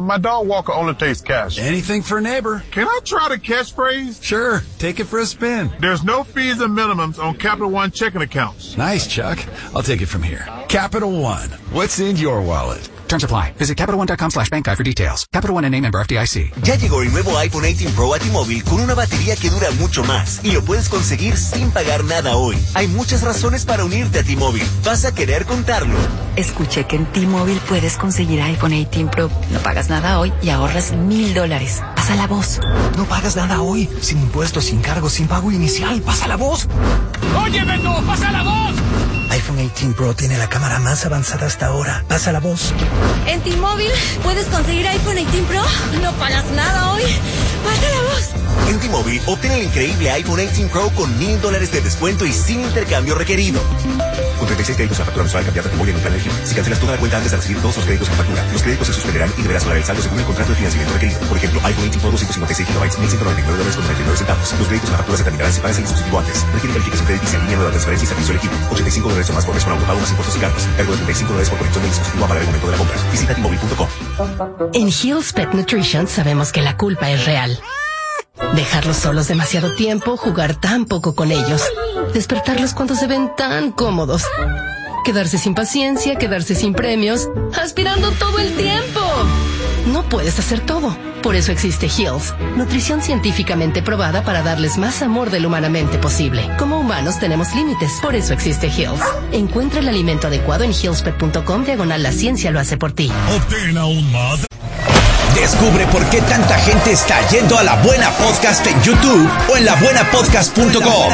my dog Walker only takes cash. Anything for a neighbor. Can I try the catchphrase? Sure, take it for a spin. There's no fees and minimums on Capital One checking accounts. Nice, Chuck. I'll take it from here. Capital One. What's in your wallet? Terms apply. Visit CapitalOne.com/bankguide for details. Capital One N.A. member FDIC. Ya llegó el nuevo iPhone 18 Pro a T-Mobile con una batería que dura mucho más y lo puedes conseguir sin pagar nada hoy. Hay muchas razones para unirte a T-Mobile. Vas a querer contarlo. Escuché que en T-Mobile puedes conseguir iPhone 18 Pro. No pagas nada hoy y ahorras $1,000. Pasa la voz. No pagas nada hoy. Sin impuestos, sin cargos, sin pago inicial. Pasa la voz. ¡Oye, Beto! ¡Pasa la voz! iPhone 18 Pro tiene la cámara más avanzada hasta ahora. Pasa la voz. En T-Mobile puedes conseguir iPhone 18 Pro. No pagas nada hoy. Pasa la voz. En T-Mobile, obtén el increíble iPhone 18 Pro con $1,000 de descuento y sin intercambio requerido. Con 36 créditos a factura mensual cambiada T-Mobile en un plan elegible. Si cancelas toda la cuenta antes de recibir todos los créditos en factura, los créditos se suspenderán y deberás pagar el saldo según el contrato de financiamiento requerido. Por ejemplo, iPhone 18 Pro 256 GB, $1,199.99. Los créditos en la factura se terminarán si pagas el dispositivo antes. Requiere calificación crediticia en línea, nueva transferencia y servicio elegido. $85 o más por mes con autopago más impuestos y cargos. Cargo de $35 por conexión del dispositivo a pagar el momento de la compra. Visita T-Mobile.com. En Hill's Pet Nutrition sabemos que la culpa es real. Dejarlos solos demasiado tiempo, jugar tan poco con ellos, despertarlos cuando se ven tan cómodos, quedarse sin paciencia, quedarse sin premios, aspirando todo el tiempo. No puedes hacer todo. Por eso existe Hill's, nutrición científicamente probada para darles más amor del humanamente posible. Como humanos tenemos límites, por eso existe Hill's. Encuentra el alimento adecuado en hillspet.com/la ciencia lo hace por ti. Obtén aún más. Descubre por qué tanta gente está yendo a La Buena Podcast en YouTube o en labuenapodcast.com.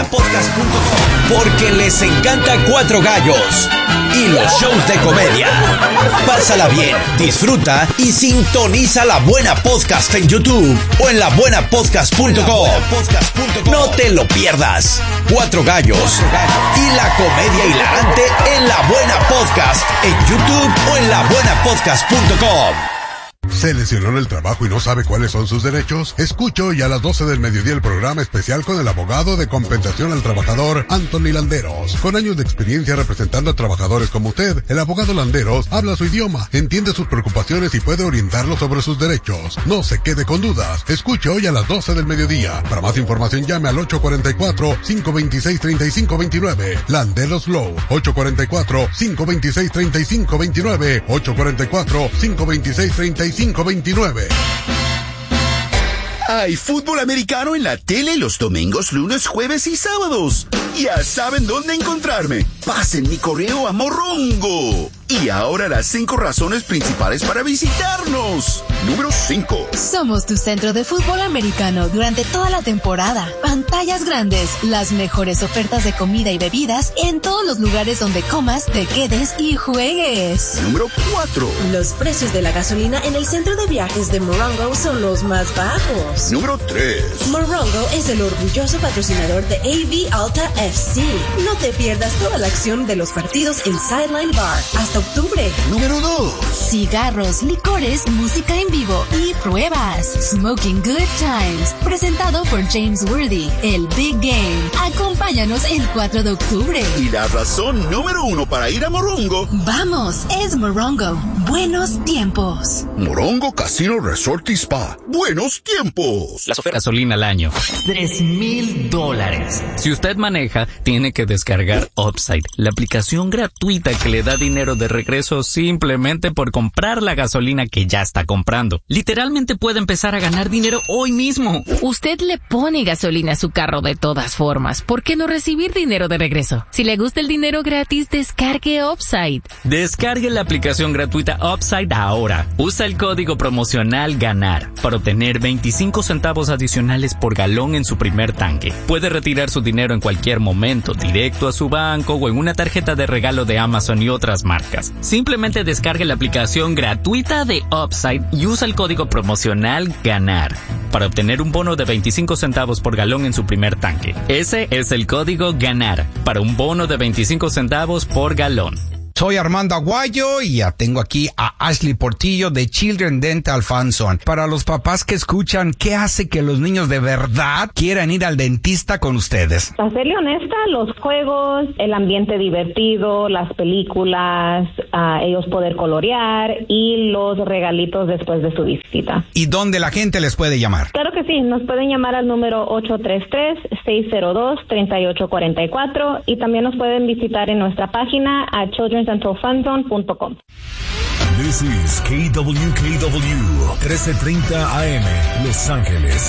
Porque les encanta Cuatro Gallos y los shows de comedia. Pásala bien, disfruta y sintoniza La Buena Podcast en YouTube o en labuenapodcast.com. No te lo pierdas. Cuatro Gallos y la comedia hilarante en La Buena Podcast en YouTube o en labuenapodcast.com. ¿Se lesionó en el trabajo y no sabe cuáles son sus derechos? Escuche hoy a las 12 del mediodía el programa especial con el abogado de compensación al trabajador, Anthony Landeros. Con años de experiencia representando a trabajadores como usted, el abogado Landeros habla su idioma, entiende sus preocupaciones y puede orientarlo sobre sus derechos. No se quede con dudas. Escuche hoy a las 12 del mediodía. Para más información llame al 844-526-3529. Landeros Law, 844-526-3529. 844-526-3529. Hay fútbol americano en la tele los domingos, lunes, jueves y sábados. Ya saben dónde encontrarme. Pasen mi correo a Morongo. Y ahora las 5 razones principales para visitarnos. Número 5. Somos tu centro de fútbol americano durante toda la temporada. Pantallas grandes, las mejores ofertas de comida y bebidas en todos los lugares donde comas, te quedes y juegues. Número 4. Los precios de la gasolina en el centro de viajes de Morongo son los más bajos. Número 3. Morongo es el orgulloso patrocinador de AV Alta FC. No te pierdas toda la acción de los partidos en Sideline Bar hasta octubre. Número 2. Cigarros, licores, música en vivo y pruebas. Smoking Good Times, presentado por James Worthy, el Big Game. Acompáñanos el 4 de octubre. Y la razón número 1 para ir a Morongo. Vamos, es Morongo. Buenos tiempos. Morongo Casino Resort y Spa. Buenos tiempos. Las ofertas gasolina al año. $3,000. Si usted maneja, tiene que descargar Upside, la aplicación gratuita que le da dinero de regreso simplemente por comprar la gasolina que ya está comprando. Literalmente puede empezar a ganar dinero hoy mismo. Usted le pone gasolina a su carro de todas formas. ¿Por qué no recibir dinero de regreso? Si le gusta el dinero gratis, descargue Upside. Descargue la aplicación gratuita Upside ahora. Usa el código promocional GANAR para obtener 25 centavos adicionales por galón en su primer tanque. Puede retirar su dinero en cualquier momento, directo a su banco o en una tarjeta de regalo de Amazon y otras marcas. Simplemente descargue la aplicación gratuita de Upside y usa el código promocional GANAR para obtener un bono de 25 centavos por galón en su primer tanque. Ese es el código GANAR para un bono de 25 centavos por galón. Soy Armando Aguayo y ya tengo aquí a Ashley Portillo de Children Dental Fanzone. Para los papás que escuchan, ¿qué hace que los niños de verdad quieran ir al dentista con ustedes? Para serle honesta, los juegos, el ambiente divertido, las películas, ellos poder colorear y los regalitos después de su visita. ¿Y dónde la gente les puede llamar? Claro que sí, nos pueden llamar al número 833-602-3844 y también nos pueden visitar en nuestra página a childrendentalfanzone.com. This is KWKW 1330 AM, Los Ángeles.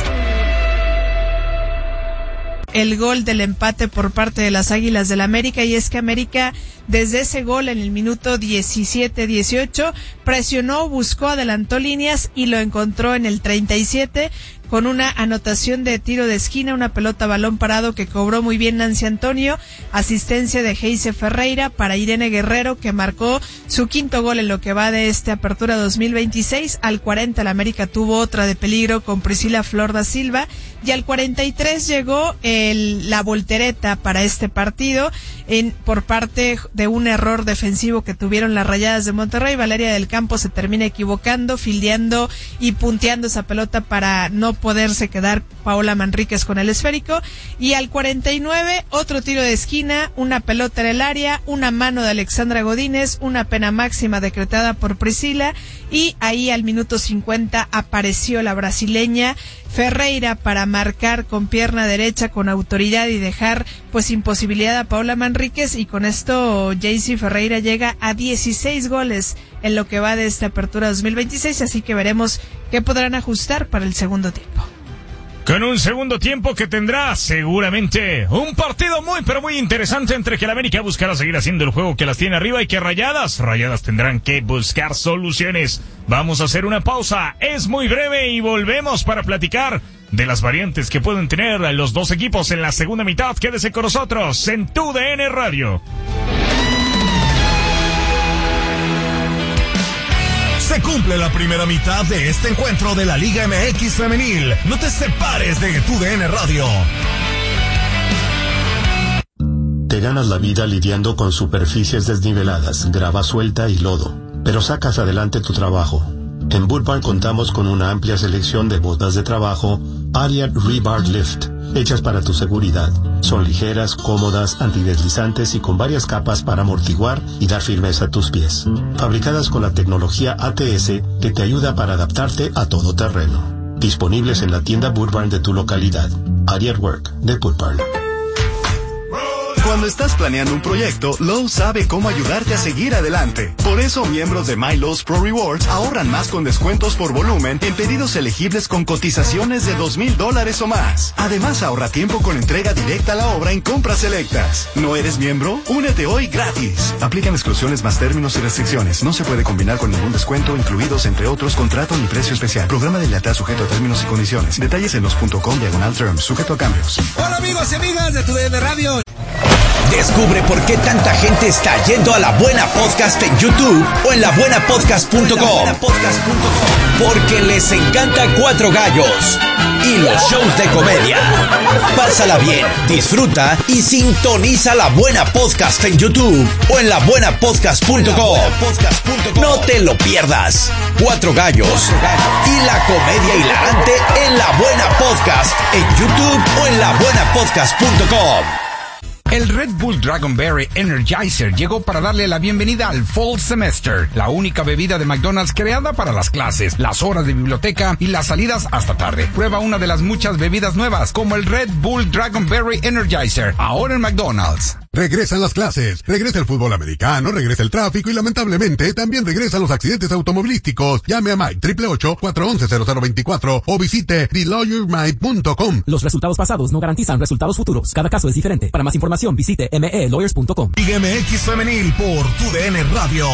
El gol del empate por parte de las Águilas del América, y es que América desde ese gol en el minuto 17-18 presionó, buscó, adelantó líneas y lo encontró en el 37 con una anotación de tiro de esquina, una pelota balón parado que cobró muy bien Nancy Antonio, asistencia de Geise Ferreira para Irene Guerrero, que marcó su quinto gol en lo que va de esta apertura 2026. Al 40 el América tuvo otra de peligro con Priscila Flor da Silva, y al 43 llegó la voltereta para este partido por parte de un error defensivo que tuvieron las Rayadas de Monterrey. Valeria del Campo se termina equivocando, fildeando y punteando esa pelota para no poderse quedar Paola Manríquez con el esférico, y al 49 otro tiro de esquina, una pelota en el área, una mano de Alexandra Godínez, una pena máxima decretada por Priscila, y ahí al minuto 50 apareció la brasileña Ferreira para marcar con pierna derecha con autoridad y dejar pues imposibilidad a Paola Manríquez, y con esto Geise Ferreira llega a 16 goles en lo que va de esta apertura 2026, así que veremos qué podrán ajustar para el segundo tiempo. Con un segundo tiempo que tendrá seguramente un partido muy pero muy interesante, entre que el América buscará seguir haciendo el juego que las tiene arriba y que Rayadas tendrán que buscar soluciones. Vamos a hacer una pausa, es muy breve y volvemos para platicar de las variantes que pueden tener los dos equipos en la segunda mitad. Quédese con nosotros en TUDN Radio. Se cumple la primera mitad de este encuentro de la Liga MX Femenil. No te separes de TUDN Radio. Te ganas la vida lidiando con superficies desniveladas, grava suelta y lodo, pero sacas adelante tu trabajo. En Boot Barn contamos con una amplia selección de botas de trabajo Ariat Rebar Lift, hechas para tu seguridad. Son ligeras, cómodas, antideslizantes y con varias capas para amortiguar y dar firmeza a tus pies. Fabricadas con la tecnología ATS que te ayuda para adaptarte a todo terreno. Disponibles en la tienda Boot Barn de tu localidad. Ariat Work de Boot Barn. Cuando estás planeando un proyecto, Lowe's sabe cómo ayudarte a seguir adelante. Por eso, miembros de My Lowe's Pro Rewards ahorran más con descuentos por volumen en pedidos elegibles con cotizaciones de $2,000 o más. Además, ahorra tiempo con entrega directa a la obra en compras selectas. ¿No eres miembro? Únete hoy gratis. Aplican exclusiones más términos y restricciones. No se puede combinar con ningún descuento, incluidos entre otros contrato ni precio especial. Programa de lealtad sujeto a términos y condiciones. Detalles en los.com/terms, sujeto a cambios. Hola amigos y amigas de TUDN Radio. Descubre por qué tanta gente está yendo a La Buena Podcast en YouTube o en labuenapodcast.com. Porque les encanta Cuatro Gallos y los shows de comedia. Pásala bien, disfruta y sintoniza La Buena Podcast en YouTube o en labuenapodcast.com. No te lo pierdas. Cuatro Gallos y la comedia hilarante en La Buena Podcast en YouTube o en labuenapodcast.com. El Red Bull Dragonberry Energizer llegó para darle la bienvenida al Fall Semester, la única bebida de McDonald's creada para las clases, las horas de biblioteca y las salidas hasta tarde. Prueba una de las muchas bebidas nuevas, como el Red Bull Dragonberry Energizer, ahora en McDonald's. Regresan las clases, regresa el fútbol americano, regresa el tráfico y lamentablemente también regresan los accidentes automovilísticos. Llame a Mike 888-411-0024 o visite TheLawyerMike.com. Los resultados pasados no garantizan resultados futuros. Cada caso es diferente. Para más información visite melawyers.com. Liga MX Femenil por TUDN Radio.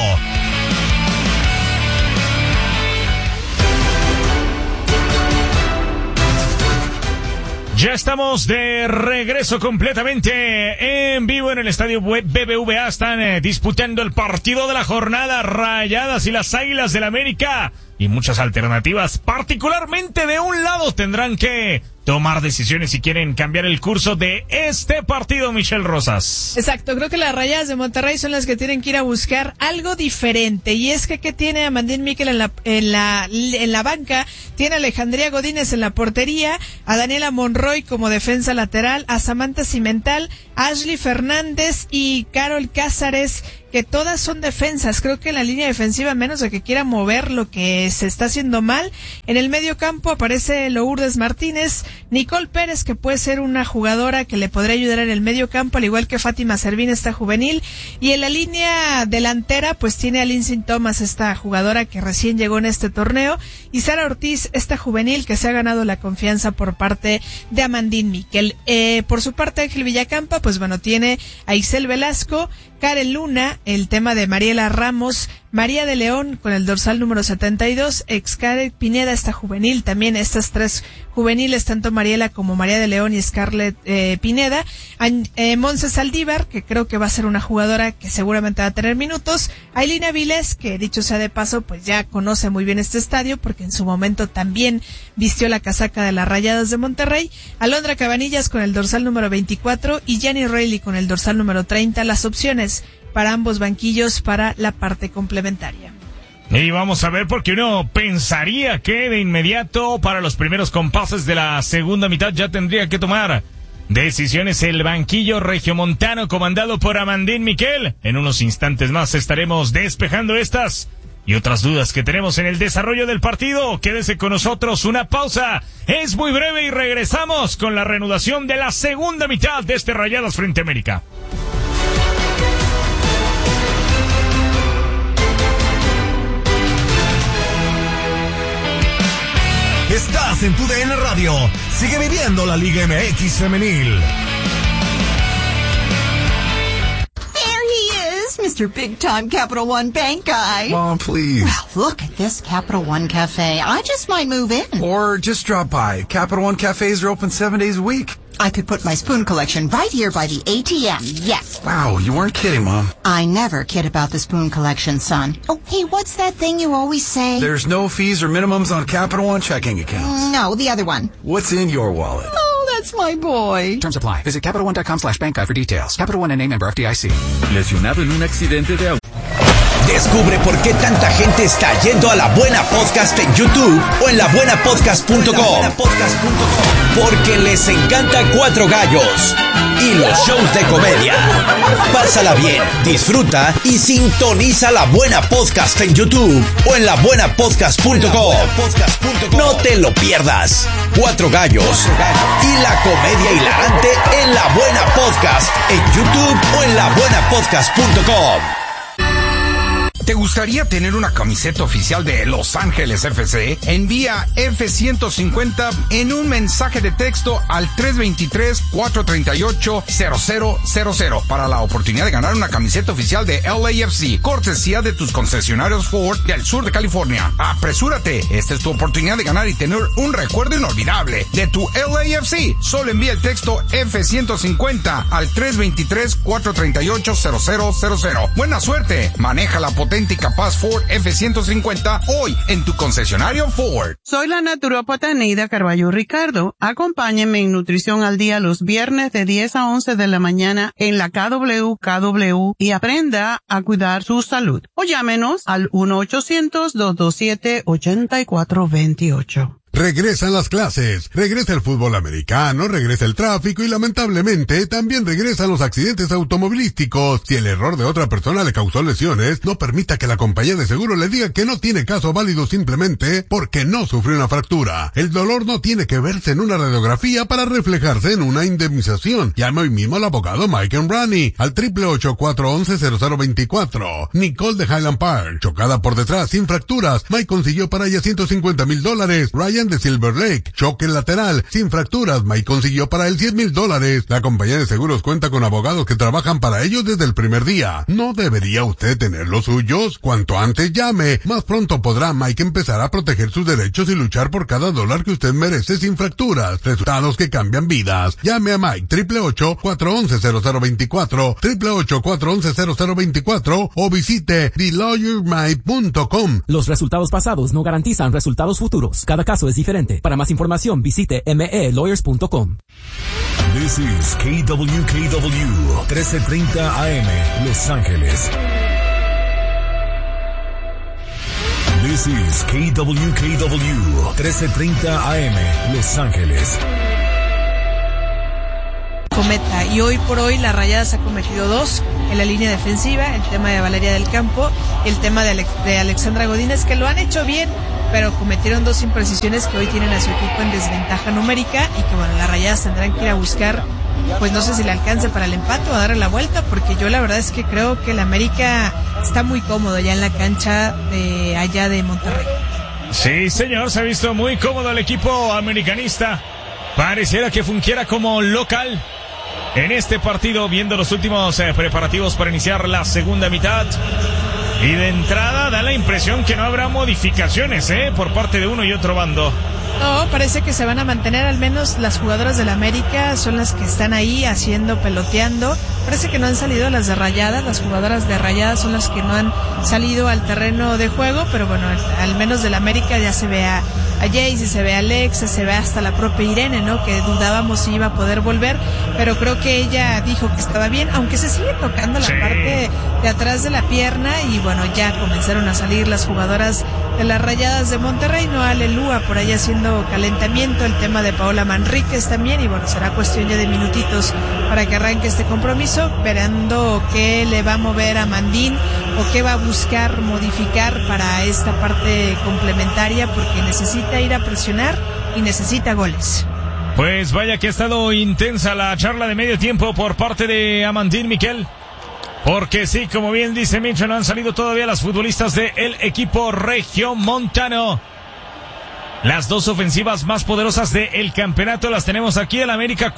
Ya estamos de regreso completamente en vivo en el estadio BBVA. Están disputando el partido de la jornada, Rayadas y las Águilas del América. y muchas alternativas. Particularmente de un lado tendrán que tomar decisiones si quieren cambiar el curso de este partido, Michelle Rosas. Exacto, creo que las Rayadas de Monterrey son las que tienen que ir a buscar algo diferente, y es que tiene a Mandín Miquel en la banca, tiene a Alejandría Godínez en la portería, a Daniela Monroy como defensa lateral, a Samantha Cimental, Ashley Fernández y Carol Cázares, que todas son defensas. Creo que en la línea defensiva, menos de que quiera mover lo que se está haciendo mal. En el medio campo aparece Lourdes Martínez, Nicole Pérez, que puede ser una jugadora que le podría ayudar en el medio campo, al igual que Fátima Servín, esta juvenil. Y en la línea delantera, pues tiene a Lindsay Thomas, esta jugadora que recién llegó en este torneo, y Sara Ortiz, esta juvenil que se ha ganado la confianza por parte de Amandín Miquel. Por su parte, Ángel Villacampa, pues bueno, tiene a Isel Velasco, Karen Luna, el tema de Mariela Ramos, María de León con el dorsal número 72, Scarlett Pineda, esta juvenil, también estas tres juveniles, tanto Mariela como María de León y Scarlett Pineda, Monse Saldívar, que creo que va a ser una jugadora que seguramente va a tener minutos, Ailina Avilés, que dicho sea de paso, pues ya conoce muy bien este estadio, porque en su momento también vistió la casaca de las Rayadas de Monterrey, Alondra Cabanillas con el dorsal número 24 y Jenny Reilly con el dorsal número 30, las opciones para ambos banquillos para la parte complementaria. Y vamos a ver, porque uno pensaría que de inmediato para los primeros compases de la segunda mitad ya tendría que tomar decisiones el banquillo regiomontano comandado por Amandín Miquel. En unos instantes más estaremos despejando estas y otras dudas que tenemos en el desarrollo del partido. Quédese con nosotros, una pausa es muy breve y regresamos con la reanudación de la segunda mitad de este Rayadas frente a América. Estás en tu DN Radio. Sigue viviendo la Liga MX femenil. There he is, Mr. Big Time Capital One Bank guy. Mom, please. Well, look at this Capital One Cafe. I just might move in. Or just drop by. Capital One cafes are open 7 days a week. I could put my spoon collection right here by the ATM, yes. Wow, you weren't kidding, Mom. I never kid about the spoon collection, son. Oh, hey, what's that thing you always say? There's no fees or minimums on Capital One checking accounts. No, the other one. What's in your wallet? Oh, that's my boy. Terms apply. Visit CapitalOne.com/bankguide for details. Capital One and a member FDIC. Lesionado en un accidente de auto. Descubre por qué tanta gente está yendo a La Buena Podcast en YouTube o en labuenapodcast.com. Porque les encanta Cuatro Gallos y los shows de comedia. Pásala bien, disfruta y sintoniza La Buena Podcast en YouTube o en labuenapodcast.com. No te lo pierdas. Cuatro Gallos y la comedia hilarante en La Buena Podcast en YouTube o en labuenapodcast.com. ¿Te gustaría tener una camiseta oficial de Los Ángeles FC? Envía F-150 en un mensaje de texto al 323-438-0000 para la oportunidad de ganar una camiseta oficial de LAFC, cortesía de tus concesionarios Ford del sur de California. ¡Apresúrate! Esta es tu oportunidad de ganar y tener un recuerdo inolvidable de tu LAFC. Solo envía el texto F-150 al 323-438-0000. ¡Buena suerte! Maneja la potente y capaz Ford F-150 hoy en tu concesionario Ford. Soy la naturópata Neida Carballo Ricardo. Acompáñenme en Nutrición al Día los viernes de 10 a 11 de la mañana en la KW y aprenda a cuidar su salud. O llámenos al 1-800-227-8428. Regresan las clases, regresa el fútbol americano, regresa el tráfico y lamentablemente también regresan los accidentes automovilísticos. Si el error de otra persona le causó lesiones, no permita que la compañía de seguro le diga que no tiene caso válido simplemente porque no sufrió una fractura. El dolor no tiene que verse en una radiografía para reflejarse en una indemnización. Llame hoy mismo al abogado Mike Embrani al 888-411-0024. Nicole de Highland Park, chocada por detrás sin fracturas. Mike consiguió para ella $150,000. Ryan de Silver Lake, choque lateral, sin fracturas. Mike consiguió para él $10,000. La compañía de seguros cuenta con abogados que trabajan para ellos desde el primer día. ¿No debería usted tener los suyos? Cuanto antes llame, más pronto podrá Mike empezar a proteger sus derechos y luchar por cada dólar que usted merece sin fracturas. Resultados que cambian vidas. Llame a Mike 888-411-0024, 888-411-0024 o visite TheLawyerMike.com. Los resultados pasados no garantizan resultados futuros. Cada caso es diferente. Para más información visite melawyers.com. This is KWKW 1330 AM Los Ángeles. This is KWKW 1330 AM Los Ángeles. Cometa, y hoy por hoy las Rayadas ha cometido 2 en la línea defensiva, el tema de Valeria del Campo, el tema de Alexandra Godínez, que lo han hecho bien, pero cometieron 2 imprecisiones que hoy tienen a su equipo en desventaja numérica y que bueno, las Rayadas tendrán que ir a buscar, pues no sé si le alcance para el empate o a darle la vuelta, porque yo la verdad es que creo que el América está muy cómodo ya en la cancha de allá de Monterrey. Sí, señor, se ha visto muy cómodo el equipo americanista. Pareciera que fungiera como local en este partido, viendo los últimos preparativos para iniciar la segunda mitad. Y de entrada da la impresión que no habrá modificaciones por parte de uno y otro bando. No, parece que se van a mantener, al menos las jugadoras del América son las que están ahí peloteando. Parece que no han salido las de Rayadas, las jugadoras de Rayadas son las que no han salido al terreno de juego, pero bueno, al menos del América ya se ve a Jaycee, se ve a Alexa, se ve hasta la propia Irene, ¿no? Que dudábamos si iba a poder volver, pero creo que ella dijo que estaba bien, aunque se sigue tocando la parte de atrás de la pierna, y bueno, ya comenzaron a salir las jugadoras de las Rayadas de Monterrey, no Alelúa por ahí haciendo calentamiento, el tema de Paola Manríquez también, y bueno, será cuestión ya de minutitos para que arranque este compromiso, verando qué le va a mover a Mandín o qué va a buscar modificar para esta parte complementaria, porque necesita ir a presionar y necesita goles. Pues vaya que ha estado intensa la charla de medio tiempo por parte de Amandine Miquel. Porque sí, como bien dice Mitchell, no han salido todavía las futbolistas del equipo regiomontano. Las 2 ofensivas más poderosas del campeonato las tenemos aquí. El América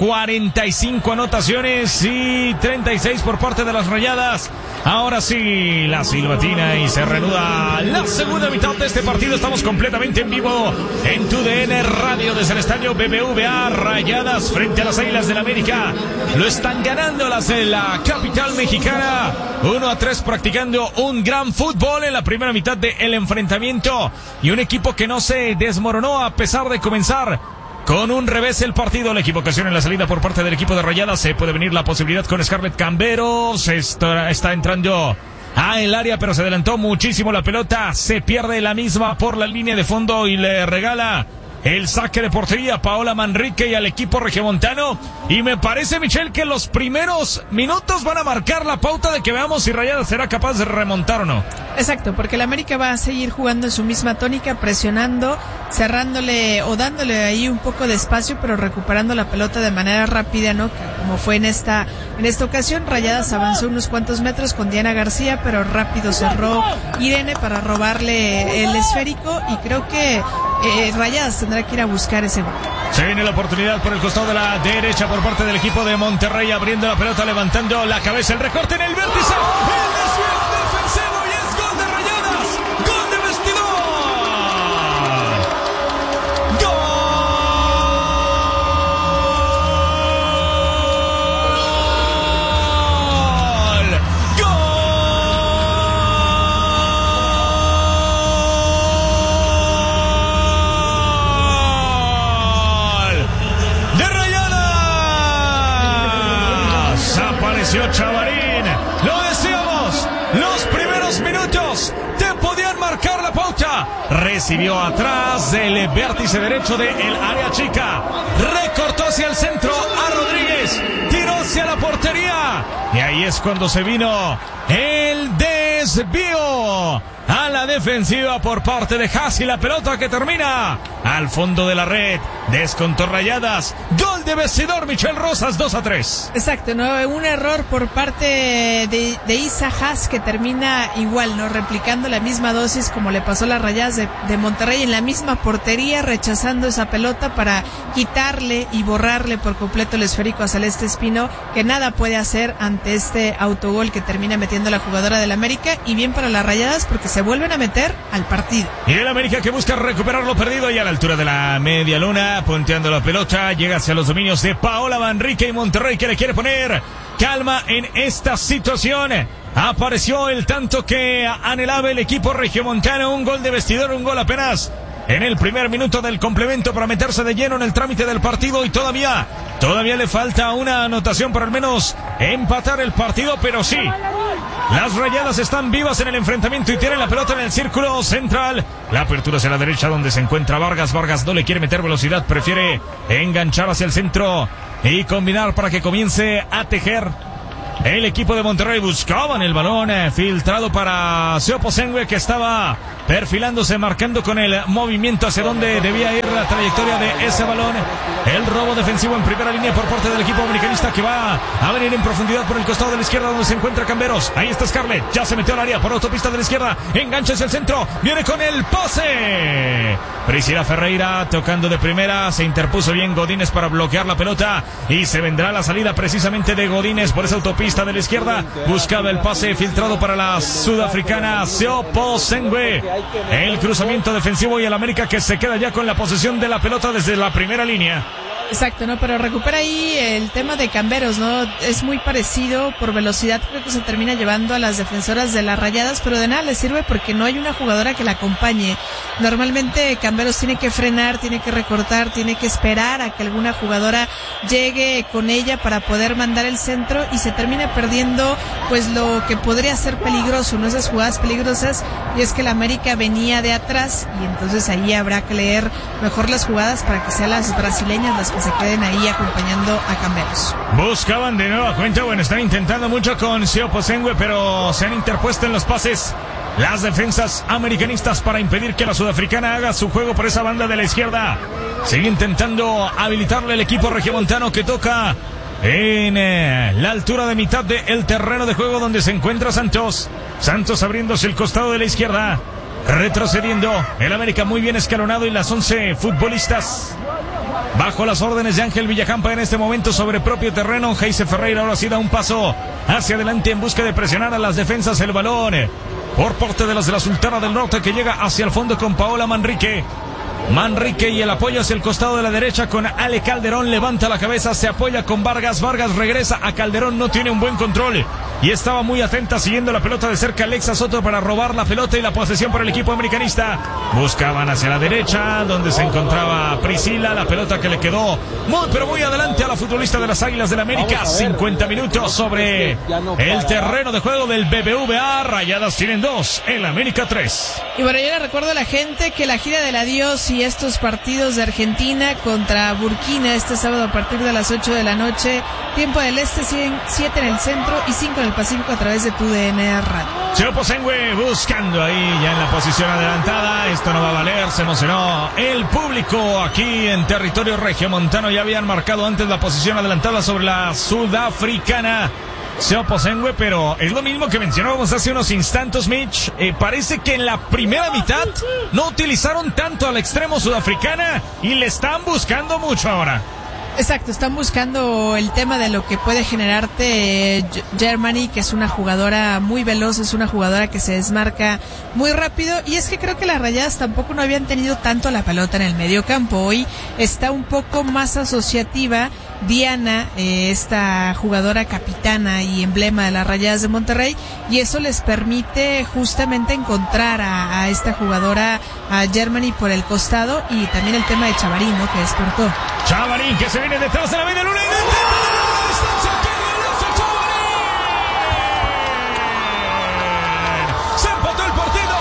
45 anotaciones y 36 por parte de las Rayadas. Ahora sí, la silbatina y se reanuda la segunda mitad de este partido. Estamos completamente en vivo en TUDN Radio desde el estadio BBVA. Rayadas frente a las Águilas del América. Lo están ganando las de la capital mexicana. 1-3, practicando un gran fútbol en la primera mitad del enfrentamiento. Y un equipo que no se desmoronó a pesar de comenzar con un revés el partido. La equivocación en la salida por parte del equipo de Rayadas. Se puede venir la posibilidad con Scarlett Camberos. Está entrando a el área, pero se adelantó muchísimo la pelota. Se pierde la misma por la línea de fondo y le regala el saque de portería a Paola Manrique y al equipo regiomontano. Y me parece, Michelle, que los primeros minutos van a marcar la pauta de que veamos si Rayadas será capaz de remontar o no. Exacto, porque el América va a seguir jugando en su misma tónica, presionando, cerrándole o dándole ahí un poco de espacio, pero recuperando la pelota de manera rápida, ¿no? Como fue en esta ocasión. Rayadas avanzó unos cuantos metros con Diana García, pero rápido cerró Irene para robarle el esférico, y creo que Rayadas tendrá que ir a buscar ese gol. Se viene la oportunidad por el costado de la derecha por parte del equipo de Monterrey, abriendo la pelota, levantando la cabeza, el recorte en el vértice, el desvío defensivo, y es gol de Rayadas, gol de vestidor, Chavarín, lo decíamos, los primeros minutos te podían marcar la pauta. Recibió atrás del vértice derecho del área chica, recortó hacia el centro a Rodríguez, tiró hacia la portería, y ahí es cuando se vino el desvío a la defensiva por parte de Haas y la pelota que termina al fondo de la red. Descontó Rayadas. Gol de vestidor, Michelle Rosas, 2-3. Exacto, ¿no? Un error por parte de Isa Haas que termina igual, ¿no? Replicando la misma dosis como le pasó a las Rayadas de Monterrey en la misma portería, rechazando esa pelota para quitarle y borrarle por completo el esférico a Celeste Espino, que nada puede hacer ante este autogol que termina metiendo la jugadora del América, y bien para las Rayadas porque se vuelven a meter al partido. Y el América que busca recuperar lo perdido y a la altura de la media luna, punteando la pelota, llega hacia los dominios de Paola Manrique y Monterrey que le quiere poner calma en esta situación. Apareció el tanto que anhelaba el equipo regiomontano, un gol de vestidor, un gol apenas en el primer minuto del complemento para meterse de lleno en el trámite del partido, y todavía le falta una anotación para al menos empatar el partido, pero sí, las Rayadas están vivas en el enfrentamiento y tienen la pelota en el círculo central. La apertura hacia la derecha donde se encuentra Vargas. Vargas no le quiere meter velocidad, prefiere enganchar hacia el centro y combinar para que comience a tejer. El equipo de Monterrey buscaban el balón filtrado para Seopo Sengue, que estaba perfilándose, marcando con el movimiento hacia donde debía ir la trayectoria de ese balón. El robo defensivo en primera línea por parte del equipo americanista, que va a venir en profundidad por el costado de la izquierda donde se encuentra Camberos. Ahí está Scarlett, ya se metió al área por autopista de la izquierda, engancha hacia el centro, viene con el pase. Priscila Ferreira tocando de primera, se interpuso bien Godínez para bloquear la pelota y se vendrá la salida precisamente de Godínez por esa autopista de la izquierda. Buscaba el pase filtrado para la sudafricana Seopo Sengue. El cruzamiento defensivo y el América que se queda ya con la posesión de la pelota desde la primera línea. Exacto, ¿no? Pero recupera ahí el tema de Camberos, ¿no? Es muy parecido por velocidad, creo que se termina llevando a las defensoras de las Rayadas, pero de nada le sirve porque no hay una jugadora que la acompañe. Normalmente Camberos tiene que frenar, tiene que recortar, tiene que esperar a que alguna jugadora llegue con ella para poder mandar el centro, y se termina perdiendo pues lo que podría ser peligroso, ¿no? Esas jugadas peligrosas, y es que la América venía de atrás, y entonces ahí habrá que leer mejor las jugadas para que sean las brasileñas las que se queden ahí acompañando a Camberos. Buscaban de nueva cuenta, bueno, están intentando mucho con Seopo Sengue, pero se han interpuesto en los pases las defensas americanistas para impedir que la sudafricana haga su juego por esa banda de la izquierda. Sigue intentando habilitarle el equipo regiomontano, que toca en la altura de mitad del terreno de juego donde se encuentra Santos. Santos abriéndose el costado de la izquierda, retrocediendo el América muy bien escalonado, y las 11 futbolistas bajo las órdenes de Ángel Villacampa en este momento sobre propio terreno. Geise Ferreira ahora sí da un paso hacia adelante en busca de presionar a las defensas. El balón por parte de las de la Sultana del Norte, que llega hacia el fondo con Paola Manrique. Manrique y el apoyo hacia el costado de la derecha con Ale Calderón. Levanta la cabeza, se apoya con Vargas. Vargas regresa a Calderón, no tiene un buen control y estaba muy atenta siguiendo la pelota de cerca Alexa Soto para robar la pelota y la posesión para el equipo americanista. Buscaban hacia la derecha donde se encontraba Priscila, la pelota que le quedó muy pero muy adelante a la futbolista de las Águilas del América. 50 minutos sobre el terreno de juego del BBVA. Rayadas tienen 2, el América 3. Y bueno, yo le recuerdo a la gente que la gira del adiós y estos partidos de Argentina contra Burkina este sábado a partir de las 8 de la noche, tiempo del este, 7 en el centro y 5 en el Pacífico, a través de TUDN Radio. Seopo Sengue buscando ahí ya en la posición adelantada. Esto no va a valer, se emocionó el público aquí en territorio regiomontano. Ya habían marcado antes la posición adelantada sobre la sudafricana Seopo Sengue, pero es lo mismo que mencionábamos hace unos instantes, Mitch. Parece que en la primera mitad no utilizaron tanto al extremo sudafricana y le están buscando mucho ahora. Exacto, están buscando el tema de lo que puede generarte Germany, que es una jugadora muy veloz, es una jugadora que se desmarca muy rápido, y es que creo que las Rayadas tampoco no habían tenido tanto la pelota en el medio campo. Hoy está un poco más asociativa Diana, esta jugadora capitana y emblema de las Rayadas de Monterrey, y eso les permite justamente encontrar a esta jugadora, a Germany, por el costado, y también el tema de Chavarín, ¿no?, que despertó. Chavarín que se viene detrás de la media luna y de distancia. Se empató el partido.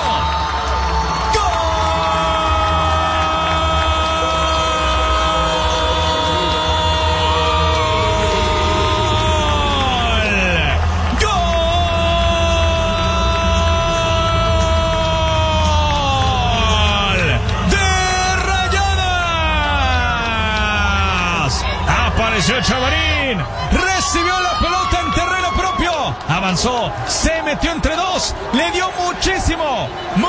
Apareció Chavarín. Recibió la pelota en terreno propio. Avanzó. Se metió entre dos. Le dio muchísimo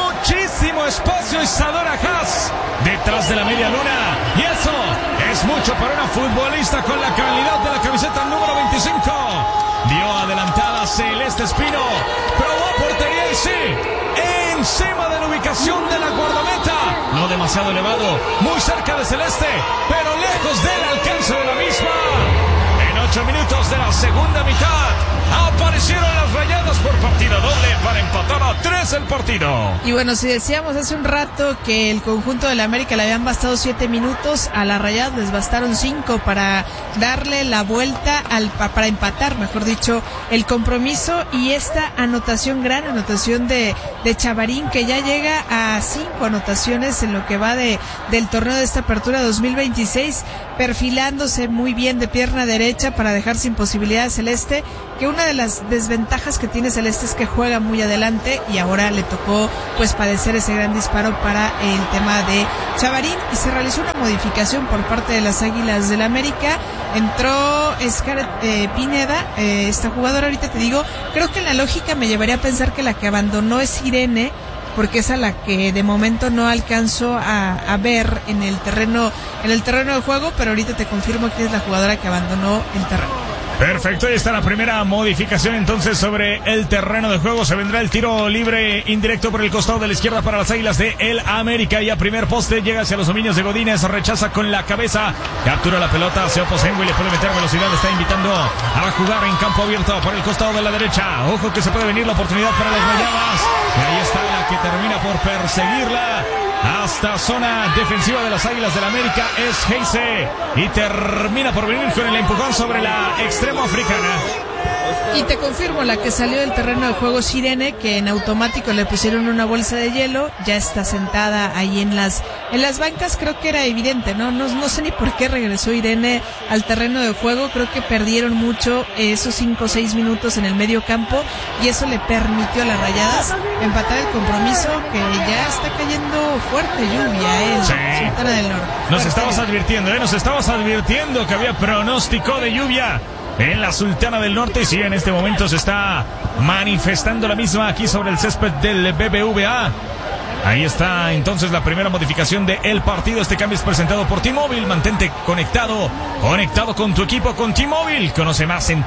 espacio a Isadora Haas detrás de la media luna. Y eso es mucho para una futbolista con la calidad de la camiseta número 25. Dio adelantada Celeste Espino. Probó portería y sí. Encima de la ubicación de la guardameta. No demasiado elevado. Muy cerca de Celeste. Pero lejos del alcance de la misma. En 8 minutos de la segunda mitad aparecieron las Rayadas por partida doble para empatar a 3 el partido. Y bueno, si decíamos hace un rato que el conjunto de la América le habían bastado 7 minutos, a las Rayadas les bastaron 5 para darle la vuelta, para empatar, mejor dicho, el compromiso. Y esta anotación, gran anotación de Chavarín, que ya llega a 5 anotaciones en lo que va del torneo de esta apertura 2026, perfilándose muy bien de pierna derecha para dejar sin posibilidad a Celeste, que una de las desventajas que tiene Celeste es que juega muy adelante, y ahora le tocó pues padecer ese gran disparo para el tema de Chavarín. Y se realizó una modificación por parte de las Águilas del América. Entró Scarlett Pineda, esta jugadora, ahorita te digo, creo que en la lógica me llevaría a pensar que la que abandonó es Irene, porque es a la que de momento no alcanzo a ver en el terreno de juego, pero ahorita te confirmo que es la jugadora que abandonó el terreno. Perfecto, ahí está la primera modificación entonces sobre el terreno de juego. Se vendrá el tiro libre indirecto por el costado de la izquierda para las Águilas de el América, y a primer poste llega hacia los dominios de Godínez, rechaza con la cabeza, captura la pelota, se Oposengui, le puede meter velocidad, está invitando a jugar en campo abierto por el costado de la derecha. Ojo que se puede venir la oportunidad para las Rayadas, y ahí está la que termina por perseguirla hasta zona defensiva de las Águilas del América. Es Heise, y termina por venir con el empujón sobre la extremo africana. Y te confirmo, la que salió del terreno de juego es Irene, que en automático le pusieron una bolsa de hielo, ya está sentada ahí en las bancas. Creo que era evidente, ¿no? No sé ni por qué regresó Irene al terreno de juego. Creo que perdieron mucho esos 5 o 6 minutos en el medio campo, y eso le permitió a las Rayadas empatar el compromiso, que ya está cayendo fuerte lluvia en Sultana del Norte. Nos estabas advirtiendo que había pronóstico de lluvia en la Sultana del Norte, y sí, en este momento se está manifestando la misma aquí sobre el césped del BBVA. Ahí está entonces la primera modificación del partido. Este cambio es presentado por T-Mobile. Mantente conectado con tu equipo con T-Mobile. Conoce más en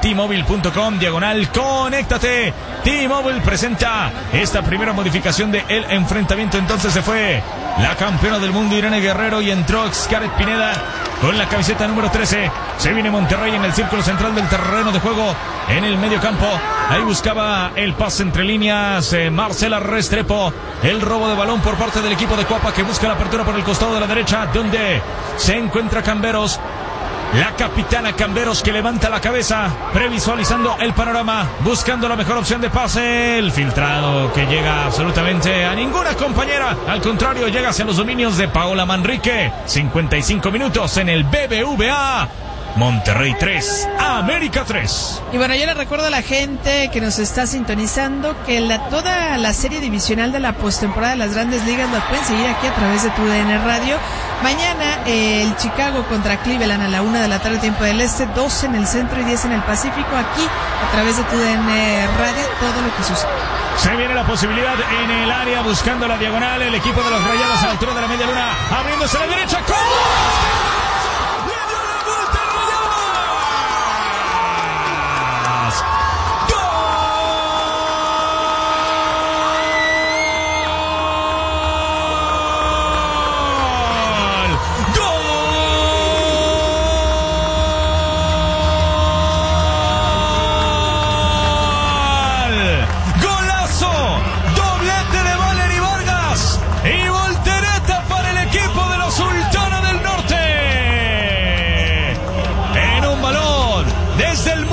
T-Mobile.com/conéctate. T-Mobile presenta esta primera modificación del enfrentamiento. Entonces se fue la campeona del mundo Irene Guerrero y entró Scarlett Pineda con la camiseta número 13. Se viene Monterrey en el círculo central del terreno de juego, en el medio campo. Ahí buscaba el pase entre líneas Marcela Restrepo. El robo de balón por parte del equipo de Cuapa, que busca la apertura por el costado de la derecha, donde se encuentra Camberos. La capitana Camberos, que levanta la cabeza, previsualizando el panorama, buscando la mejor opción de pase. El filtrado que llega absolutamente a ninguna compañera. Al contrario, llega hacia los dominios de Paola Manrique. 55 minutos en el BBVA. Monterrey 3, América 3. Y bueno, yo le recuerdo a la gente que nos está sintonizando que toda la serie divisional de la postemporada de las Grandes Ligas la pueden seguir aquí a través de TUDN Radio. Mañana el Chicago contra Cleveland a la 1 de la tarde, tiempo del este, 12 en el centro y 10 en el Pacífico, aquí a través de TUDN Radio, todo lo que sucede. Se viene la posibilidad en el área, buscando la diagonal, el equipo de los Rayados a la altura de la media luna, abriéndose a la derecha.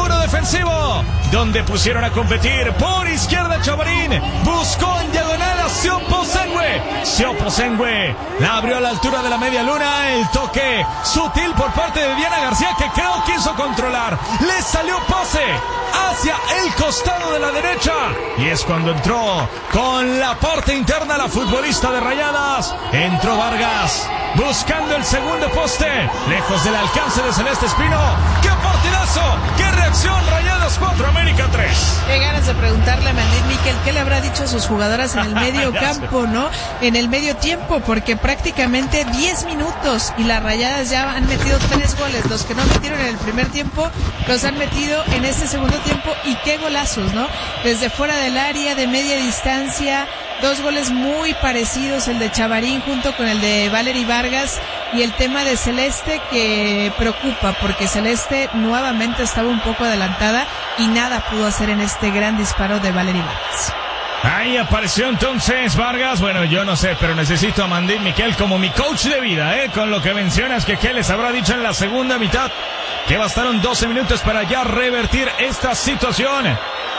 Donde pusieron a competir por izquierda Chavarín, buscó en diagonal a Siopo Sengue la abrió a la altura de la media luna. El toque sutil por parte de Diana García, que creo quiso controlar. Le salió pase hacia el costado de la derecha. Y es cuando entró con la parte interna la futbolista de Rayadas. Entró Vargas buscando el segundo poste, lejos del alcance de Celeste Espino. ¡Qué partidazo! ¡Qué reacción! Rayadas 4, América 3. Qué ganas de preguntarle a Mandín Miquel qué le habrá dicho a sus jugadoras en el medio campo, ¿no? En el medio tiempo, porque prácticamente 10 minutos y las Rayadas ya han metido 3 goles. Los que no metieron en el primer tiempo los han metido en este segundo tiempo, y qué golazos, ¿no? Desde fuera del área, de media distancia, 2 goles muy parecidos, el de Chavarín junto con el de Valery Vargas, y el tema de Celeste que preocupa, porque Celeste nuevamente estaba un poco adelantada y nada pudo hacer en este gran disparo de Valery Vargas. Ahí apareció entonces Vargas. Bueno, yo no sé, pero necesito a Mandín Miquel como mi coach de vida, con lo que mencionas, que qué les habrá dicho en la segunda mitad, que bastaron 12 minutos para ya revertir esta situación.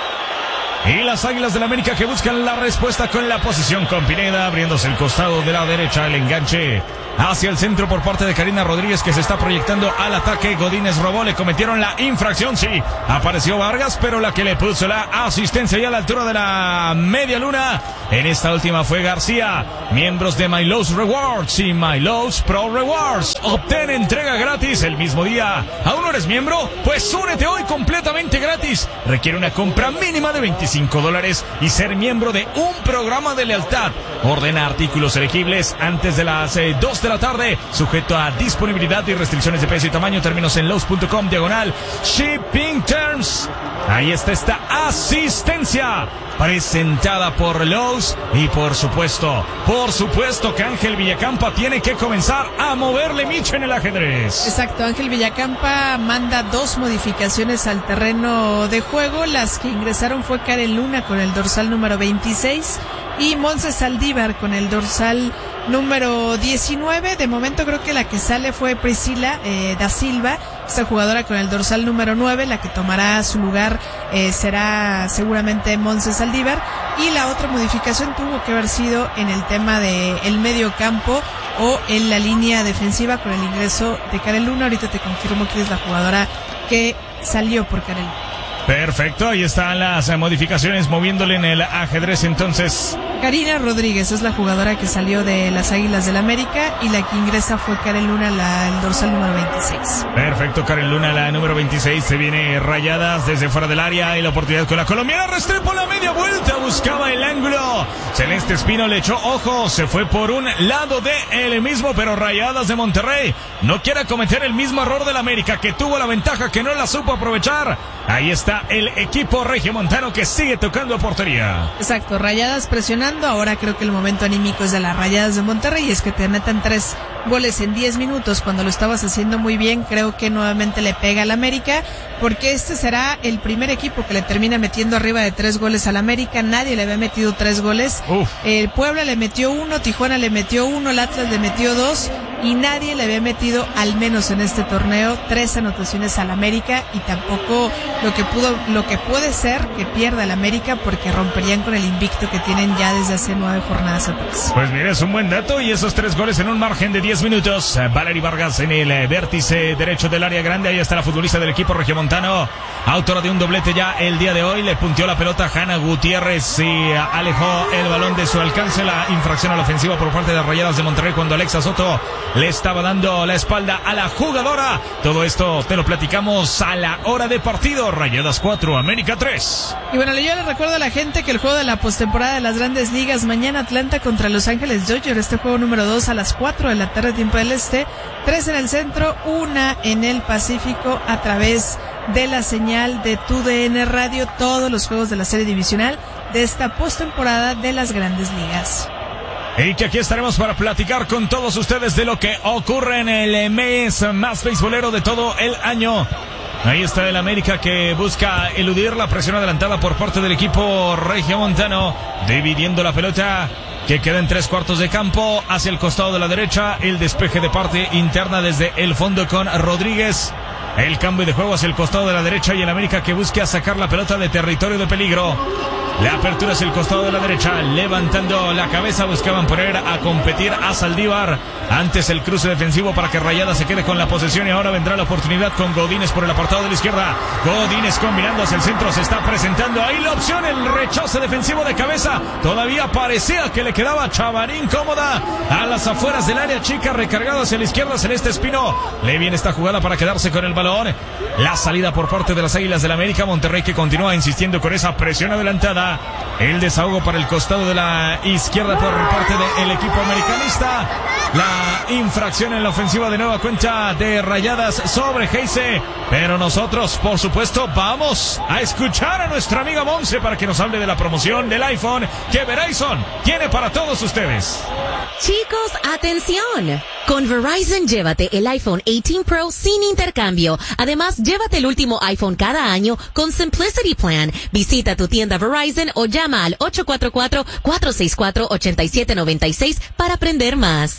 Y las Águilas del América que buscan la respuesta con la posición con Pineda, abriéndose el costado de la derecha, el enganche hacia el centro por parte de Karina Rodríguez, que se está proyectando al ataque. Godínez robó, le cometieron la infracción, sí, apareció Vargas, pero la que le puso la asistencia ya a la altura de la media luna en esta última fue García. Miembros de My Lowe's Rewards y My Lowe's Pro Rewards, obtén entrega gratis el mismo día. ¿Aún no eres miembro? Pues únete hoy completamente gratis. Requiere una compra mínima de $25 y ser miembro de un programa de lealtad. Ordena artículos elegibles antes de las 2 de la tarde, sujeto a disponibilidad y restricciones de precio y tamaño. Términos en Lowe's.com/shipping terms. Ahí está esta asistencia presentada por Lowe's, y por supuesto que Ángel Villacampa tiene que comenzar a moverle micho en el ajedrez. Exacto, Ángel Villacampa manda 2 modificaciones al terreno de juego. Las que ingresaron fue Karen Luna con el dorsal número 26 y Monse Saldívar con el dorsal número 19. De momento creo que la que sale fue Priscila da Silva, esta jugadora con el dorsal número 9. La que tomará su lugar será seguramente Monse Saldívar, y la otra modificación tuvo que haber sido en el tema de el medio campo o en la línea defensiva con el ingreso de Karen Luna. Ahorita te confirmo quién es la jugadora que salió por Karen Luna. Perfecto, ahí están las modificaciones moviéndole en el ajedrez entonces. Karina Rodríguez es la jugadora que salió de las Águilas del América, y la que ingresa fue Karen Luna, el dorsal número 26. Perfecto, Karen Luna, la número 26, se viene Rayadas desde fuera del área, y la oportunidad con la colombiana. Restrepo la media vuelta, buscaba el ángulo. Celeste Espino le echó ojo, se fue por un lado de él mismo, pero Rayadas de Monterrey no quiere cometer el mismo error del América, que tuvo la ventaja, que no la supo aprovechar. Ahí está el equipo regiomontano que sigue tocando portería. Exacto, Rayadas presionando. Ahora creo que el momento anímico es de las Rayadas de Monterrey, y es que te metan 3 goles en 10 minutos cuando lo estabas haciendo muy bien. Creo que nuevamente le pega al América, porque este será el primer equipo que le termina metiendo arriba de 3 goles al América. Nadie le había metido 3 goles. El Puebla le metió 1, Tijuana le metió 1, el Atlas le metió 2, y nadie le había metido, al menos en este torneo, 3 anotaciones al América. Y tampoco lo que puede ser que pierda el América, porque romperían con el invicto que tienen ya desde hace 9 jornadas atrás. Pues mira, es un buen dato, y esos 3 goles en un margen de 10 minutos. Valery Vargas en el vértice derecho del área grande. Ahí está la futbolista del equipo regiomontano, autora de un doblete ya el día de hoy. Le punteó la pelota a Hanna Gutiérrez y alejó el balón de su alcance. La infracción a la ofensiva por parte de Rayadas de Monterrey, cuando Alexa Soto le estaba dando la espalda a la jugadora. Todo esto te lo platicamos a la hora de partido. Rayadas 4, América 3. Y bueno, yo les recuerdo a la gente que el juego de la postemporada de las Grandes Ligas, mañana Atlanta contra Los Ángeles Dodgers, este juego número 2 a las 4 de la tarde, tiempo del este, 3 en el centro, 1 en el Pacífico, a través de la señal de TUDN Radio, todos los juegos de la serie divisional de esta postemporada de las Grandes Ligas. Y que aquí estaremos para platicar con todos ustedes de lo que ocurre en el mes más beisbolero de todo el año. Ahí está el América que busca eludir la presión adelantada por parte del equipo regiomontano, dividiendo la pelota que queda en 3/4 de campo hacia el costado de la derecha. El despeje de parte interna desde el fondo con Rodríguez. El cambio de juego hacia el costado de la derecha, y el América que busca sacar la pelota de territorio de peligro. La apertura es el costado de la derecha, levantando la cabeza, buscaban poner a competir a Saldívar. Antes el cruce defensivo para que Rayadas se quede con la posesión y ahora vendrá la oportunidad con Godínez por el apartado de la izquierda. Godínez combinando hacia el centro, se está presentando ahí la opción, el rechace defensivo de cabeza. Todavía parecía que le quedaba Chavarín cómoda a las afueras del área chica, recargado hacia la izquierda Celeste Espino. Le viene esta jugada para quedarse con el balón. La salida por parte de las Águilas del América. Monterrey que continúa insistiendo con esa presión adelantada. El desahogo para el costado de la izquierda por parte del equipo americanista. La infracción en la ofensiva de nueva cuenta de Rayadas sobre Heise. Pero nosotros, por supuesto, vamos a escuchar a nuestra amiga Monse para que nos hable de la promoción del iPhone que Verizon tiene para todos ustedes. Chicos, atención. Con Verizon llévate el iPhone 18 Pro sin intercambio. Además, llévate el último iPhone cada año con Simplicity Plan. Visita tu tienda Verizon o llama al 844-464-8796 para aprender más.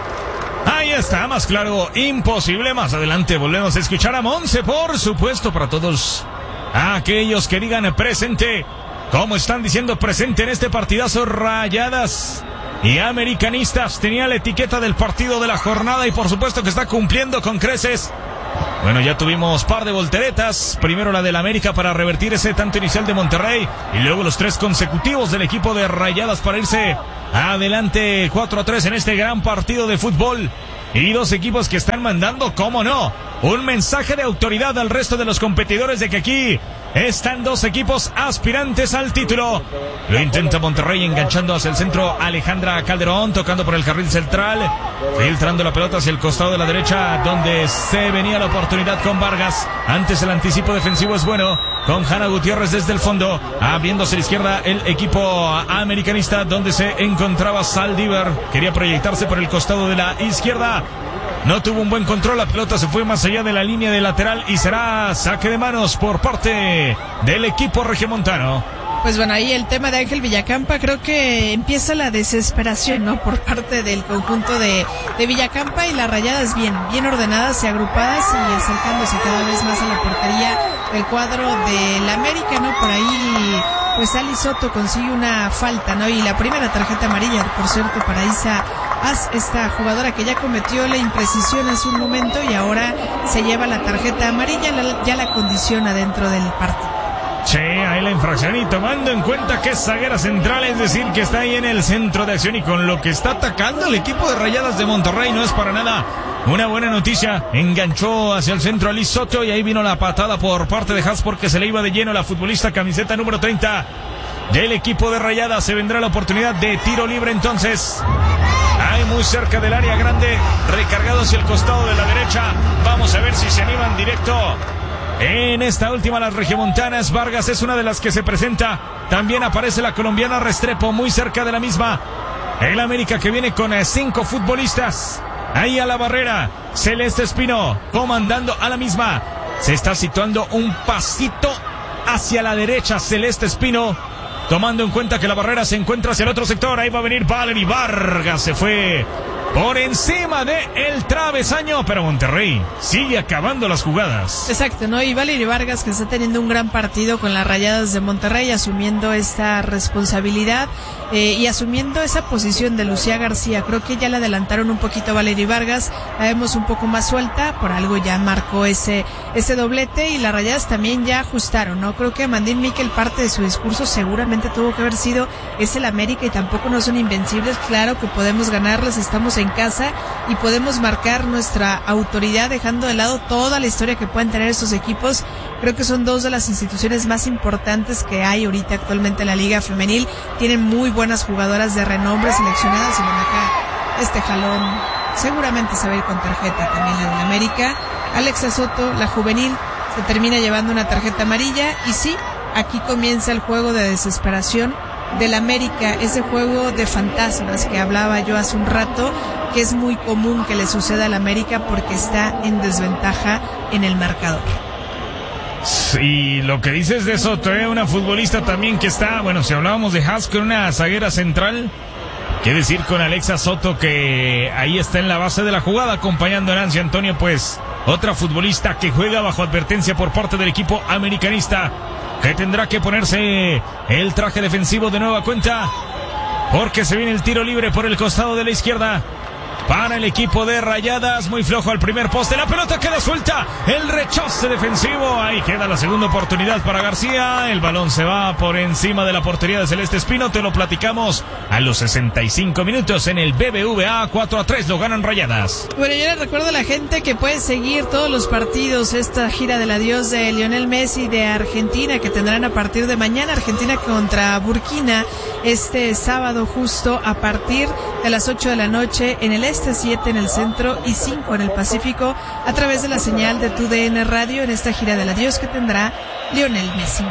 Ahí está, más claro, imposible. Más adelante volvemos a escuchar a Monse, por supuesto, para todos aquellos que digan presente. ¿Cómo están diciendo presente en este partidazo? Rayadas y Americanistas. Tenía la etiqueta del partido de la jornada y por supuesto que está cumpliendo con creces. Bueno, ya tuvimos par de volteretas. Primero la del América para revertir ese tanto inicial de Monterrey. Y luego los 3 consecutivos del equipo de Rayadas para irse adelante 4-3 en este gran partido de fútbol. Y 2 equipos que están mandando, cómo no, un mensaje de autoridad al resto de los competidores de que aquí están 2 equipos aspirantes al título. Lo intenta Monterrey enganchando hacia el centro Alejandra Calderón, tocando por el carril central, filtrando la pelota hacia el costado de la derecha donde se venía la oportunidad con Vargas. Antes el anticipo defensivo es bueno con Hanna Gutiérrez desde el fondo, abriéndose a la izquierda el equipo americanista donde se encontraba Saldívar. Quería proyectarse por el costado de la izquierda. No tuvo un buen control, la pelota se fue más allá de la línea de lateral y será saque de manos por parte del equipo regiomontano. Pues bueno, ahí el tema de Ángel Villacampa, creo que empieza la desesperación, ¿no? Por parte del conjunto de Villacampa y las Rayadas bien ordenadas y agrupadas y acercándose cada vez más a la portería del cuadro del América, ¿no? Por ahí, pues Ali Soto consigue una falta, ¿no? Y la primera tarjeta amarilla, por cierto, para Isa As, esta jugadora que ya cometió la imprecisión en su momento y ahora se lleva la tarjeta amarilla, ya la condiciona dentro del partido. Sí, ahí la infracción y tomando en cuenta que es zaguera central, es decir, que está ahí en el centro de acción y con lo que está atacando el equipo de Rayadas de Monterrey no es para nada una buena noticia. Enganchó hacia el centro a Liz Soto y ahí vino la patada por parte de Haas porque se le iba de lleno la futbolista camiseta número 30 del equipo de Rayadas. Se vendrá la oportunidad de tiro libre entonces. Ahí muy cerca del área grande, recargado hacia el costado de la derecha. Vamos a ver si se animan directo. En esta última, las regiomontanas. Vargas es una de las que se presenta. También aparece la colombiana Restrepo muy cerca de la misma. El América que viene con 5 futbolistas. Ahí a la barrera, Celeste Espino comandando a la misma. Se está situando un pasito hacia la derecha Celeste Espino, tomando en cuenta que la barrera se encuentra hacia el otro sector. Ahí va a venir Valery Vargas. Se fue por encima de el travesaño, pero Monterrey sigue acabando las jugadas. Exacto, ¿no? Y Valery Vargas que está teniendo un gran partido con las Rayadas de Monterrey, asumiendo esta responsabilidad y asumiendo esa posición de Lucía García. Creo que ya le adelantaron un poquito a Valery Vargas, la vemos un poco más suelta, por algo ya marcó ese doblete y las Rayadas también ya ajustaron, ¿no? Creo que Mandín Miquel, parte de su discurso seguramente tuvo que haber sido, es el América y tampoco no son invencibles, claro que podemos ganarles, estamos en casa y podemos marcar nuestra autoridad dejando de lado toda la historia que pueden tener estos equipos. Creo que son 2 de las instituciones más importantes que hay ahorita actualmente en la Liga Femenil. Tienen muy buenas jugadoras de renombre seleccionadas y bueno, acá este jalón seguramente se va a ir con tarjeta también la de América. Alexa Soto, la juvenil, se termina llevando una tarjeta amarilla y sí, aquí comienza el juego de desesperación del América, ese juego de fantasmas que hablaba yo hace un rato, que es muy común que le suceda al América porque está en desventaja en el marcador. Sí, lo que dices de Soto, una futbolista también que está, bueno, si hablábamos de Haas con una zaguera central, ¿Qué decir con Alexa Soto, que ahí está en la base de la jugada acompañando a Nancy Antonio? Pues otra futbolista que juega bajo advertencia por parte del equipo americanista, que tendrá que ponerse el traje defensivo de nueva cuenta, porque se viene el tiro libre por el costado de la izquierda para el equipo de Rayadas. Muy flojo al primer poste, la pelota queda suelta, el rechace defensivo, ahí queda la segunda oportunidad para García. El balón se va por encima de la portería de Celeste Espino. Te lo platicamos a los 65 minutos en el BBVA. 4-3 lo ganan Rayadas. Bueno, yo les recuerdo a la gente que puede seguir todos los partidos, esta gira del adiós de Lionel Messi de Argentina, que tendrán a partir de mañana. Argentina contra Burkina este sábado, justo a partir de las 8 de la noche en el 7 en el centro y 5 en el Pacífico, a través de la señal de TUDN Radio, en esta gira del adiós que tendrá Lionel Messi.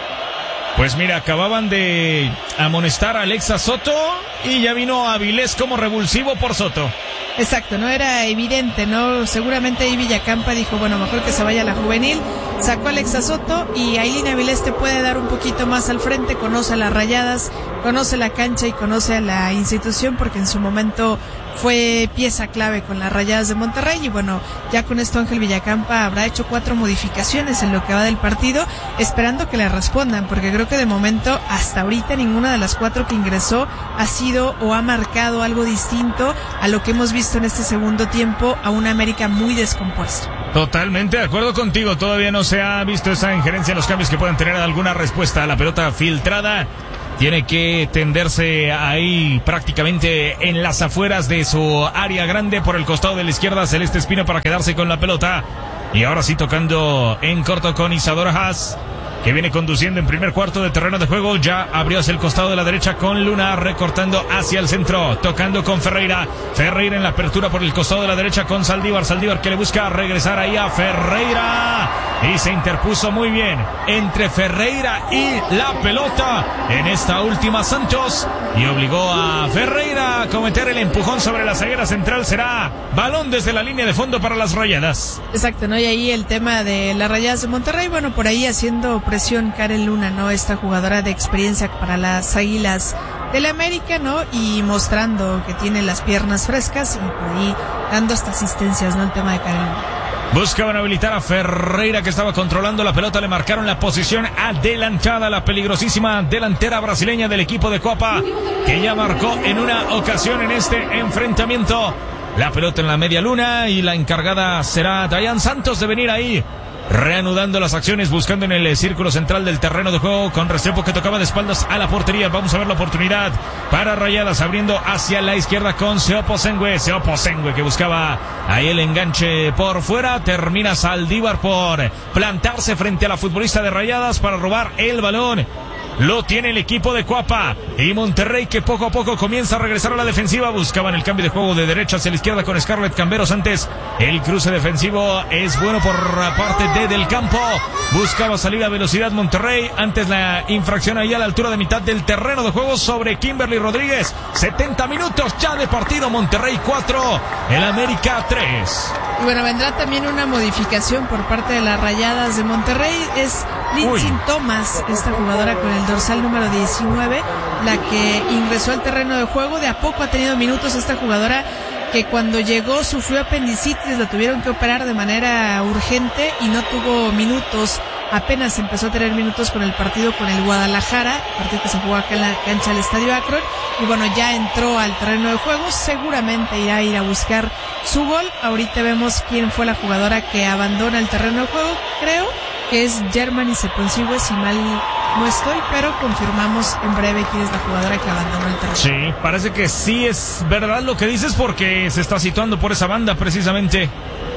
Pues mira, acababan de amonestar a Alexa Soto y ya vino Avilés como revulsivo por Soto. Exacto, no era evidente, ¿no? Seguramente ahí Villacampa dijo, bueno, mejor que se vaya a la juvenil. Sacó a Alexa Soto y Ailín Avilés te puede dar un poquito más al frente, conoce a las Rayadas, conoce la cancha y conoce a la institución, porque en su momento fue pieza clave con las Rayadas de Monterrey. Y bueno, ya con esto Ángel Villacampa habrá hecho 4 modificaciones en lo que va del partido, esperando que le respondan, porque creo que de momento, hasta ahorita, ninguna de las 4 que ingresó ha sido o ha marcado algo distinto a lo que hemos visto en este segundo tiempo, a una América muy descompuesto. Totalmente de acuerdo contigo, todavía no se ha visto esa injerencia en los cambios que puedan tener alguna respuesta a la pelota filtrada. Tiene que tenderse ahí prácticamente en las afueras de su área grande por el costado de la izquierda Celeste Espino para quedarse con la pelota. Y ahora sí tocando en corto con Isadora Haas, que viene conduciendo en primer cuarto de terreno de juego. Ya abrió hacia el costado de la derecha con Luna, recortando hacia el centro, tocando con Ferreira. Ferreira en la apertura por el costado de la derecha con Saldívar. Saldívar que le busca regresar ahí a Ferreira. Y se interpuso muy bien entre Ferreira y la pelota en esta última Santos. Y obligó a Ferreira a cometer el empujón sobre la zaguera central. Será balón desde la línea de fondo para las Rayadas. Exacto, ¿no? Y ahí el tema de las Rayadas de Monterrey. Bueno, por ahí haciendo presión Karen Luna, ¿no? Esta jugadora de experiencia para las Águilas del América, ¿no? Y mostrando que tiene las piernas frescas y por ahí dando hasta asistencias, ¿no? El tema de Karen Luna. Buscaban habilitar a Ferreira, que estaba controlando la pelota. Le marcaron la posición adelantada, la peligrosísima delantera brasileña del equipo de Copa, que ya marcó en una ocasión en este enfrentamiento. La pelota en la media luna y la encargada será Dayan Santos de venir ahí reanudando las acciones, buscando en el círculo central del terreno de juego con Restrepo, que tocaba de espaldas a la portería. Vamos a ver la oportunidad para Rayadas, abriendo hacia la izquierda con Seopo Sengue, que buscaba ahí el enganche por fuera. Termina Saldívar por plantarse frente a la futbolista de Rayadas para robar el balón. Lo tiene el equipo de Cuapa y Monterrey, que poco a poco comienza a regresar a la defensiva. Buscaban el cambio de juego de derecha hacia la izquierda con Scarlett Camberos. Antes el cruce defensivo es bueno por parte de Del Campo. Buscaba salir a velocidad Monterrey. Antes la infracción ahí a la altura de mitad del terreno de juego sobre Kimberly Rodríguez. 70 minutos ya de partido. Monterrey 4, el América 3. Y bueno, vendrá también una modificación por parte de las Rayadas de Monterrey. Es Lindsay Thomas, esta jugadora con el dorsal número 19, la que ingresó al terreno de juego. De a poco ha tenido minutos esta jugadora, que cuando llegó sufrió apendicitis, la tuvieron que operar de manera urgente y no tuvo minutos. Apenas empezó a tener minutos con el partido con el Guadalajara, partido que se jugó acá en la cancha del Estadio Akron, y bueno, ya entró al terreno de juego. Seguramente irá a ir a buscar su gol. Ahorita vemos quién fue la jugadora que abandona el terreno de juego. Creo que es Germany Seponcigue, si mal no estoy, pero confirmamos en breve quién es la jugadora que abandonó el terreno. Sí, parece que sí es verdad lo que dices, porque se está situando por esa banda precisamente.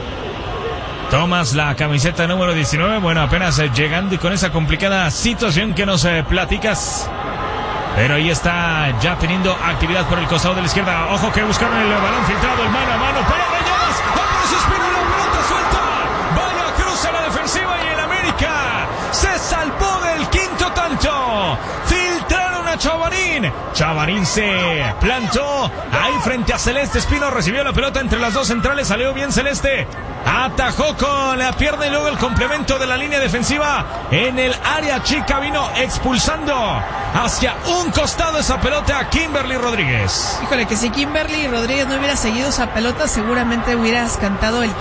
Tomas la camiseta número 19, bueno, apenas llegando y con esa complicada situación que nos platicas. Pero ahí está ya teniendo actividad por el costado de la izquierda. Ojo que buscaron el balón filtrado, el mano a mano para Rayadas. ¡Aparece Espino, la pelota suelta! Vaya cruza la defensiva y el América se salvó del quinto tanto. Filtraron a Chavarín. Chavarín se plantó ahí frente a Celeste Espino. Recibió la pelota entre las dos centrales. Salió bien Celeste. Atajó con la pierna y luego el complemento de la línea defensiva en el área chica. Vino expulsando hacia un costado esa pelota a Kimberly Rodríguez. Híjole, que si Kimberly Rodríguez no hubiera seguido esa pelota, seguramente hubieras cantado el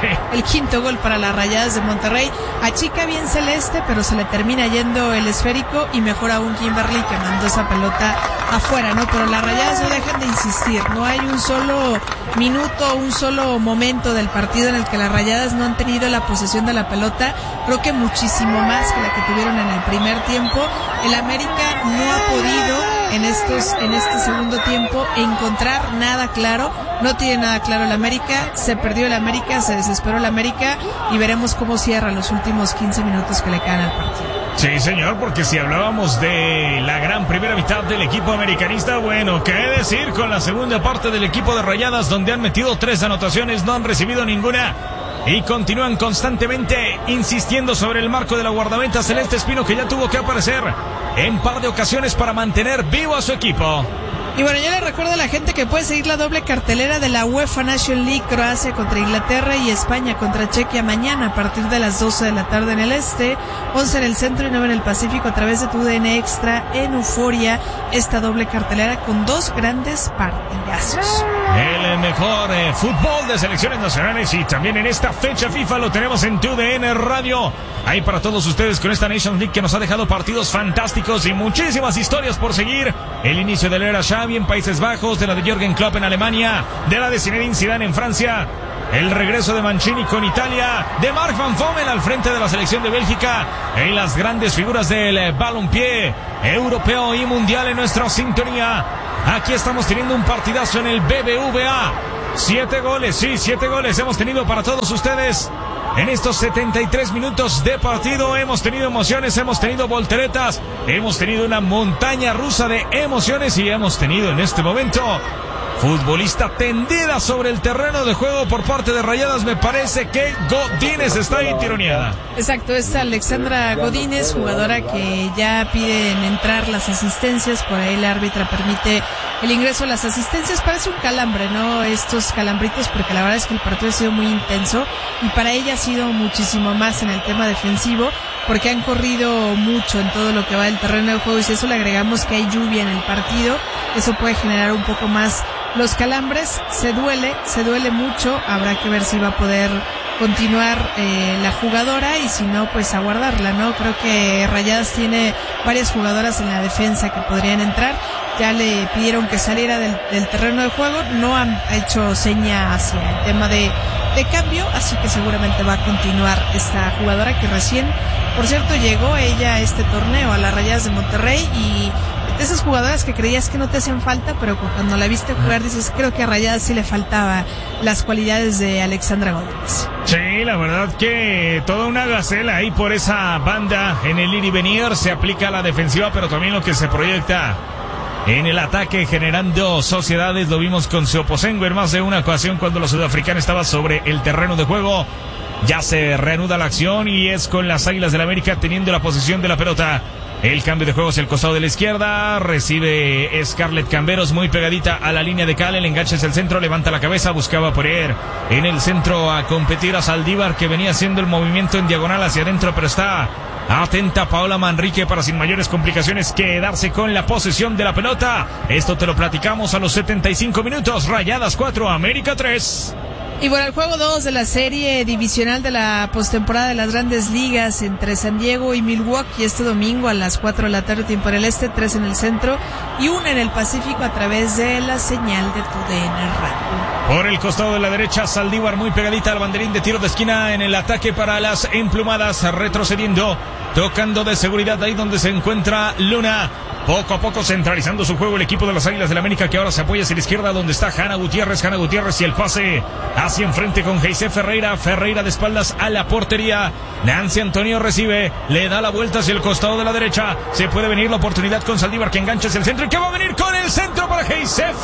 quinto gol para las Rayadas de Monterrey. Achica bien Celeste, pero se le termina yendo el esférico, y mejor aún Kimberly, que mandó esa pelota afuera, ¿no? Pero las Rayadas no dejan de insistir. No hay un solo minuto, un solo momento del partido en el que las Rayadas no han tenido la posesión de la pelota. Creo que muchísimo más que la que tuvieron en el primer tiempo. El América no ha podido en este segundo tiempo encontrar nada claro. No tiene nada claro el América. Se perdió el América, se desesperó el América, y veremos cómo cierra los últimos 15 minutos que le quedan al partido. Sí, señor, porque si hablábamos de la gran primera mitad del equipo americanista, bueno, ¿qué decir con la segunda parte del equipo de Rayadas, donde han metido 3 anotaciones, no han recibido ninguna y continúan constantemente insistiendo sobre el marco de la guardameta Celeste Espino, que ya tuvo que aparecer en par de ocasiones para mantener vivo a su equipo? Y bueno, yo le recuerdo a la gente que puede seguir la doble cartelera de la UEFA Nations League, Croacia contra Inglaterra y España contra Chequia, mañana a partir de las 12 de la tarde en el este, 11 en el centro y 9 en el Pacífico, a través de tu DN Extra en Euforia. Esta doble cartelera con 2 grandes partidazos. El mejor fútbol de selecciones nacionales, y también en esta fecha FIFA lo tenemos en TUDN Radio. Ahí para todos ustedes con esta Nations League, que nos ha dejado partidos fantásticos y muchísimas historias por seguir. El inicio de la era Xavi en Países Bajos, de la de Jürgen Klopp en Alemania, de la de Zinedine Zidane en Francia, el regreso de Mancini con Italia, de Marc Van Bommel al frente de la selección de Bélgica, y las grandes figuras del balompié europeo y mundial en nuestra sintonía. Aquí estamos teniendo un partidazo en el BBVA. 7 goles, sí, 7 goles hemos tenido para todos ustedes. En estos 73 minutos de partido hemos tenido emociones, hemos tenido volteretas, hemos tenido una montaña rusa de emociones, y hemos tenido en este momento futbolista tendida sobre el terreno de juego por parte de Rayadas. Me parece que Godínez está ahí tironeada. Exacto, es Alexandra Godínez, jugadora que ya piden entrar las asistencias. Por ahí la árbitra permite el ingreso a las asistencias. Parece un calambre, ¿no? Estos calambritos, porque la verdad es que el partido ha sido muy intenso, y para ella ha sido muchísimo más en el tema defensivo, porque han corrido mucho en todo lo que va del terreno de juego, y si eso le agregamos que hay lluvia en el partido, eso puede generar un poco más los calambres. Se duele mucho. Habrá que ver si va a poder continuar la jugadora, y si no, pues aguardarla, ¿no? Creo que Rayadas tiene varias jugadoras en la defensa que podrían entrar. Ya le pidieron que saliera del terreno de juego, no han hecho seña hacia el tema de cambio, así que seguramente va a continuar esta jugadora, que recién, por cierto, llegó ella a este torneo, a las Rayadas de Monterrey, y de esas jugadoras que creías que no te hacían falta, pero cuando la viste jugar dices, creo que a Rayadas sí le faltaba las cualidades de Alexandra Godínez. Sí, la verdad que toda una gacela ahí por esa banda en el ir y venir. Se aplica a la defensiva, pero también lo que se proyecta en el ataque, generando sociedades. Lo vimos con Seoposengo en más de una ocasión cuando la sudafricana estaba sobre el terreno de juego. Ya se reanuda la acción, y es con las Águilas del América teniendo la posesión de la pelota. El cambio de juego hacia el costado de la izquierda. Recibe Scarlett Camberos muy pegadita a la línea de cal. El enganche es el centro. Levanta la cabeza. Buscaba poner en el centro a competir a Saldívar, que venía haciendo el movimiento en diagonal hacia adentro, pero está atenta Paola Manrique para, sin mayores complicaciones, quedarse con la posesión de la pelota. Esto te lo platicamos a los 75 minutos. Rayadas 4, América 3. Y bueno, el juego 2 de la serie divisional de la postemporada de las Grandes Ligas entre San Diego y Milwaukee este domingo a las 4 de la tarde, tiempo en el este, 3 en el centro y 1 en el Pacífico, a través de la señal de TUDN Radio. Por el costado de la derecha, Saldívar muy pegadita al banderín de tiro de esquina en el ataque para las emplumadas, retrocediendo, tocando de seguridad ahí donde se encuentra Luna. Poco a poco centralizando su juego el equipo de las Águilas del América, que ahora se apoya hacia la izquierda donde está Hanna Gutiérrez y el pase hacia enfrente con Geisé Ferreira de espaldas a la portería. Nancy Antonio recibe, le da la vuelta hacia el costado de la derecha. Se puede venir la oportunidad con Saldívar, que engancha hacia el centro, y que va a venir con el centro para Geisé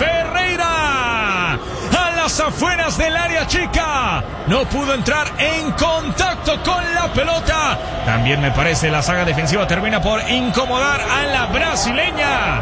Ferreira a las afueras del área chica. No pudo entrar en contacto con la pelota. También me parece la saga defensiva termina por incomodar a la brasileña,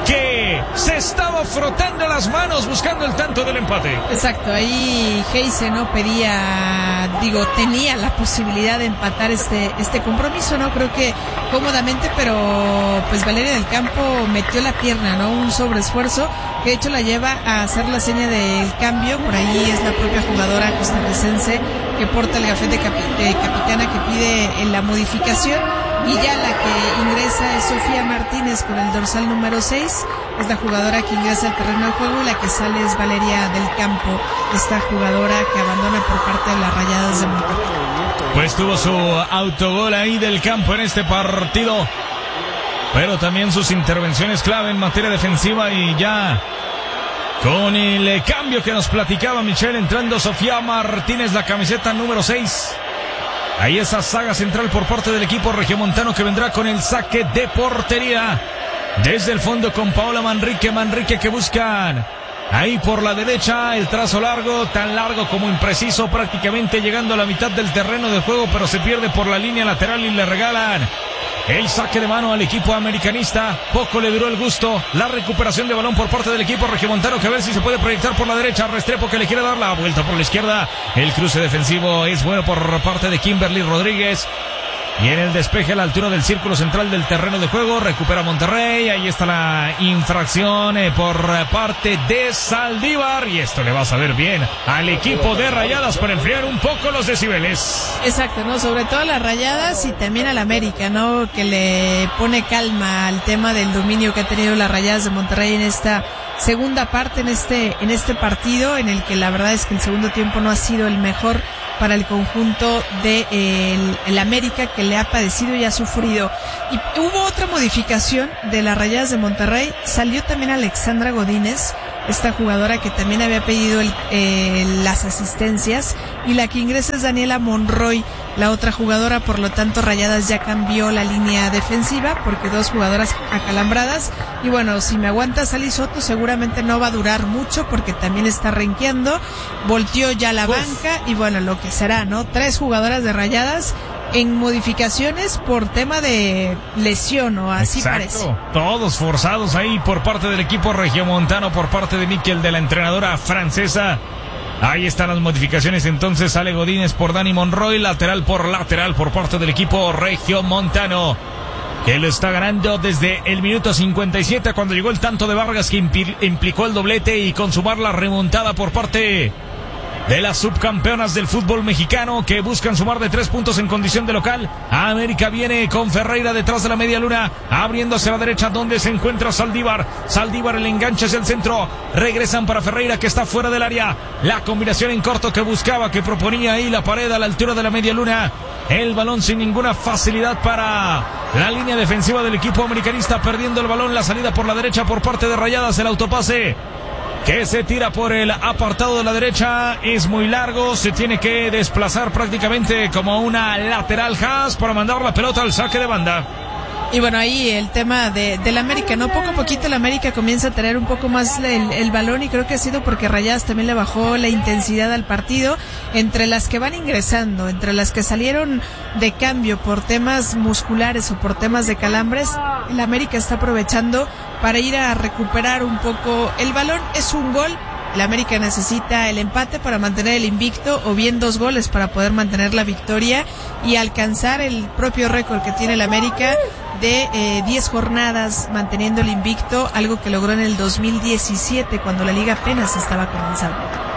que se estaba frotando las manos buscando el tanto del empate. Exacto, ahí Geise no pedía tenía la posibilidad de empatar este compromiso, ¿no? Creo que cómodamente, pero pues Valeria del Campo metió la pierna, ¿no? Un sobreesfuerzo que de hecho la lleva a hacer la seña del cambio. Por ahí es la propia jugadora costarricense que porta el gafete de capitana que pide en la modificación, y ya la que ingresa es Sofía Martínez con el dorsal número 6, es la jugadora que ingresa al terreno de juego, y la que sale es Valeria del Campo, esta jugadora que abandona por parte de las Rayadas de Monterrey. Pues tuvo su autogol ahí del Campo en este partido, pero también sus intervenciones clave en materia defensiva, y ya con el cambio que nos platicaba Michelle, entrando Sofía Martínez, la camiseta número 6. Ahí esa saga central por parte del equipo regiomontano, que vendrá con el saque de portería desde el fondo con Paola Manrique que buscan ahí por la derecha, el trazo largo, tan largo como impreciso, prácticamente llegando a la mitad del terreno de juego, pero se pierde por la línea lateral y le regalan el saque de mano al equipo americanista. Poco le duró el gusto. La recuperación de balón por parte del equipo regiomontano, que a ver si se puede proyectar por la derecha. Restrepo, que le quiere dar la vuelta por la izquierda. El cruce defensivo es bueno por parte de Kimberly Rodríguez. Y en el despeje a la altura del círculo central del terreno de juego, recupera Monterrey. Ahí está la infracción por parte de Saldívar. Y esto le va a saber bien al equipo de Rayadas para enfriar un poco los decibeles. Exacto, ¿no? Sobre todo a las Rayadas y también al América, ¿no? Que le pone calma al tema del dominio que ha tenido las Rayadas de Monterrey en esta segunda parte, en este partido, en el que la verdad es que el segundo tiempo no ha sido el mejor para el conjunto de el América, que le ha padecido y ha sufrido. Y hubo otra modificación de las Rayadas de Monterrey. Salió también Alexandra Godínez, esta jugadora que también había pedido las asistencias, y la que ingresa es Daniela Monroy, la otra jugadora. Por lo tanto, Rayadas ya cambió la línea defensiva, porque dos jugadoras acalambradas. Y bueno, si me aguanta Sally Soto, seguramente no va a durar mucho, porque también está renqueando, volteó ya la banca, y bueno, lo que será, ¿no? 3 jugadoras de Rayadas en modificaciones por tema de lesión, o así. Exacto. Parece. Todos forzados ahí por parte del equipo regiomontano, por parte de Miquel, de la entrenadora francesa. Ahí están las modificaciones. Entonces sale Godínez por Dani Monroy, lateral por parte del equipo regiomontano, que lo está ganando desde el minuto 57, cuando llegó el tanto de Vargas, que implicó el doblete, y consumar la remontada por parte de las subcampeonas del fútbol mexicano, que buscan sumar de 3 puntos en condición de local. América viene con Ferreira detrás de la media luna, abriendo hacia la derecha, donde se encuentra Saldívar. El enganche hacia el centro, regresan para Ferreira, que está fuera del área. La combinación en corto que buscaba, que proponía ahí la pared a la altura de la media luna. El balón sin ninguna facilidad para la línea defensiva del equipo americanista, perdiendo el balón. La salida por la derecha por parte de Rayadas, el autopase que se tira por el apartado de la derecha es muy largo, se tiene que desplazar prácticamente como una lateral Haas para mandar la pelota al saque de banda. Y bueno, ahí el tema del América, ¿no? Poco a poquito el América comienza a tener un poco más el balón, y creo que ha sido porque Rayadas también le bajó la intensidad al partido. Entre las que van ingresando, entre las que salieron de cambio por temas musculares o por temas de calambres, el América está aprovechando para ir a recuperar un poco el balón. Es un gol. El América necesita el empate para mantener el invicto, o bien 2 goles para poder mantener la victoria y alcanzar el propio récord que tiene el América de 10 jornadas manteniendo el invicto, algo que logró en el 2017, cuando la liga apenas estaba comenzando.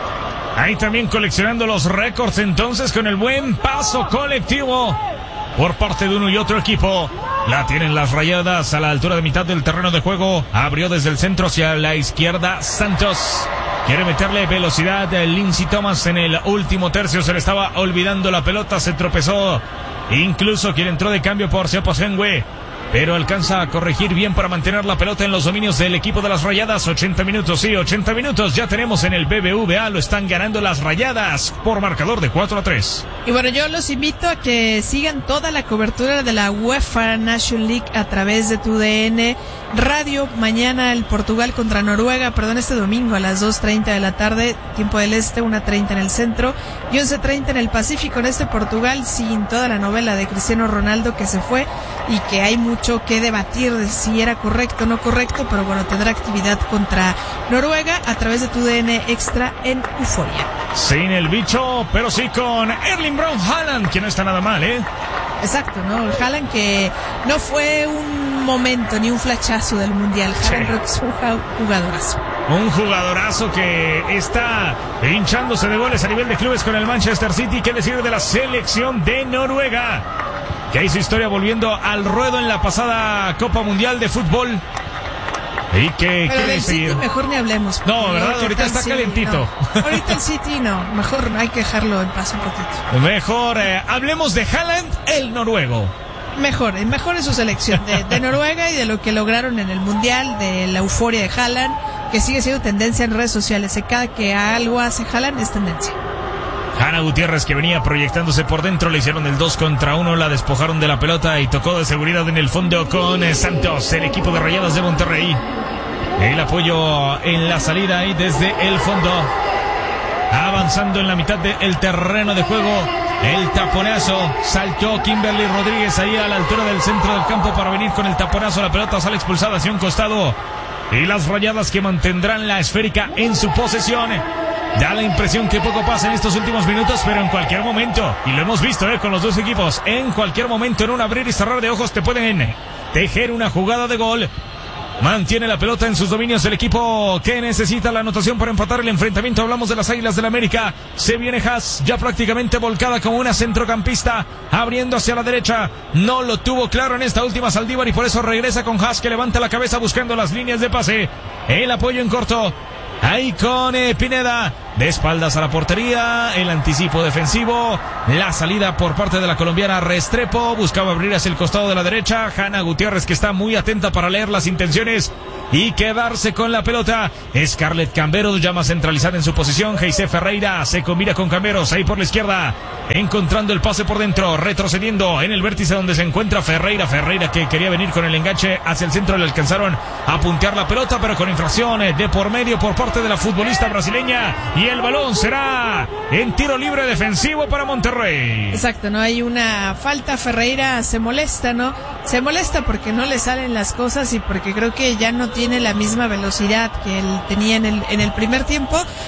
Ahí también coleccionando los récords, entonces, con el buen paso colectivo por parte de uno y otro equipo. La tienen las Rayadas a la altura de mitad del terreno de juego. Abrió desde el centro hacia la izquierda Santos. Quiere meterle velocidad a Lindsay Thomas en el último tercio. Se le estaba olvidando la pelota, se tropezó. Incluso quien entró de cambio por Seoposengue, pero alcanza a corregir bien para mantener la pelota en los dominios del equipo de las Rayadas. 80 minutos, sí, 80 minutos ya tenemos en el BBVA. Lo están ganando las Rayadas por marcador de 4-3. Y bueno, yo los invito a que sigan toda la cobertura de la UEFA Nation League a través de TUDN Radio. Mañana el Portugal contra Noruega, este domingo a las 2:30 de la tarde, tiempo del este, 1:30 en el centro y 11:30 en el Pacífico. En este Portugal sin toda la novela de Cristiano Ronaldo, que se fue y que hay mucho que debatir de si era correcto o no correcto, pero bueno, tendrá actividad contra Noruega a través de TUDN Extra en Euforia. Sin el bicho, pero sí con Erling Braut Haaland, que no está nada mal, ¿eh? Exacto, ¿no? Haaland que no fue un momento ni un flechazo del Mundial. Haaland creo que es un jugadorazo. Un jugadorazo que está hinchándose de goles a nivel de clubes con el Manchester City. ¿Qué decir de la selección de Noruega? Que hizo historia volviendo al ruedo en la pasada Copa Mundial de Fútbol. Y que pero del seguir. City mejor ni hablemos. No, ¿verdad? Ahorita está calentito. No. Ahorita el City no. Mejor hay que dejarlo en paz un poquito. Mejor hablemos de Haaland, el noruego. Mejor es su selección de Noruega y de lo que lograron en el Mundial, de la euforia de Haaland, que sigue siendo tendencia en redes sociales. Cada que algo hace Haaland es tendencia. Hanna Gutiérrez, que venía proyectándose por dentro, le hicieron el 2 contra 1, la despojaron de la pelota y tocó de seguridad en el fondo con Santos, el equipo de Rayadas de Monterrey. El apoyo en la salida ahí desde el fondo, avanzando en la mitad del terreno de juego. El taponazo, saltó Kimberly Rodríguez ahí a la altura del centro del campo para venir con el taponazo. La pelota sale expulsada hacia un costado y las Rayadas que mantendrán la esférica en su posesión. Da la impresión que poco pasa en estos últimos minutos, pero en cualquier momento, y lo hemos visto con los dos equipos, en cualquier momento, en un abrir y cerrar de ojos, te pueden tejer una jugada de gol. Mantiene la pelota en sus dominios el equipo que necesita la anotación para empatar el enfrentamiento. Hablamos de las Águilas del América. Se viene Haas, ya prácticamente volcada como una centrocampista, abriendo hacia la derecha. No lo tuvo claro en esta última Saldívar y por eso regresa con Haas, que levanta la cabeza buscando las líneas de pase. El apoyo en corto. Ahí con Pineda, de espaldas a la portería, el anticipo defensivo, la salida por parte de la colombiana Restrepo, buscaba abrir hacia el costado de la derecha. Hanna Gutiérrez, que está muy atenta para leer las intenciones y quedarse con la pelota. Scarlett Camberos, ya más centralizada en su posición. Geise Ferreira se combina con Camberos ahí por la izquierda, encontrando el pase por dentro, retrocediendo en el vértice donde se encuentra Ferreira, que quería venir con el enganche hacia el centro, le alcanzaron a puntear la pelota, pero con infracción de por medio por parte de la futbolista brasileña, y el balón será en tiro libre defensivo para Monterrey. Exacto, no hay una falta. Ferreira se molesta, ¿no? Se molesta porque no le salen las cosas y porque creo que ya no tiene la misma velocidad que él tenía en el primer tiempo.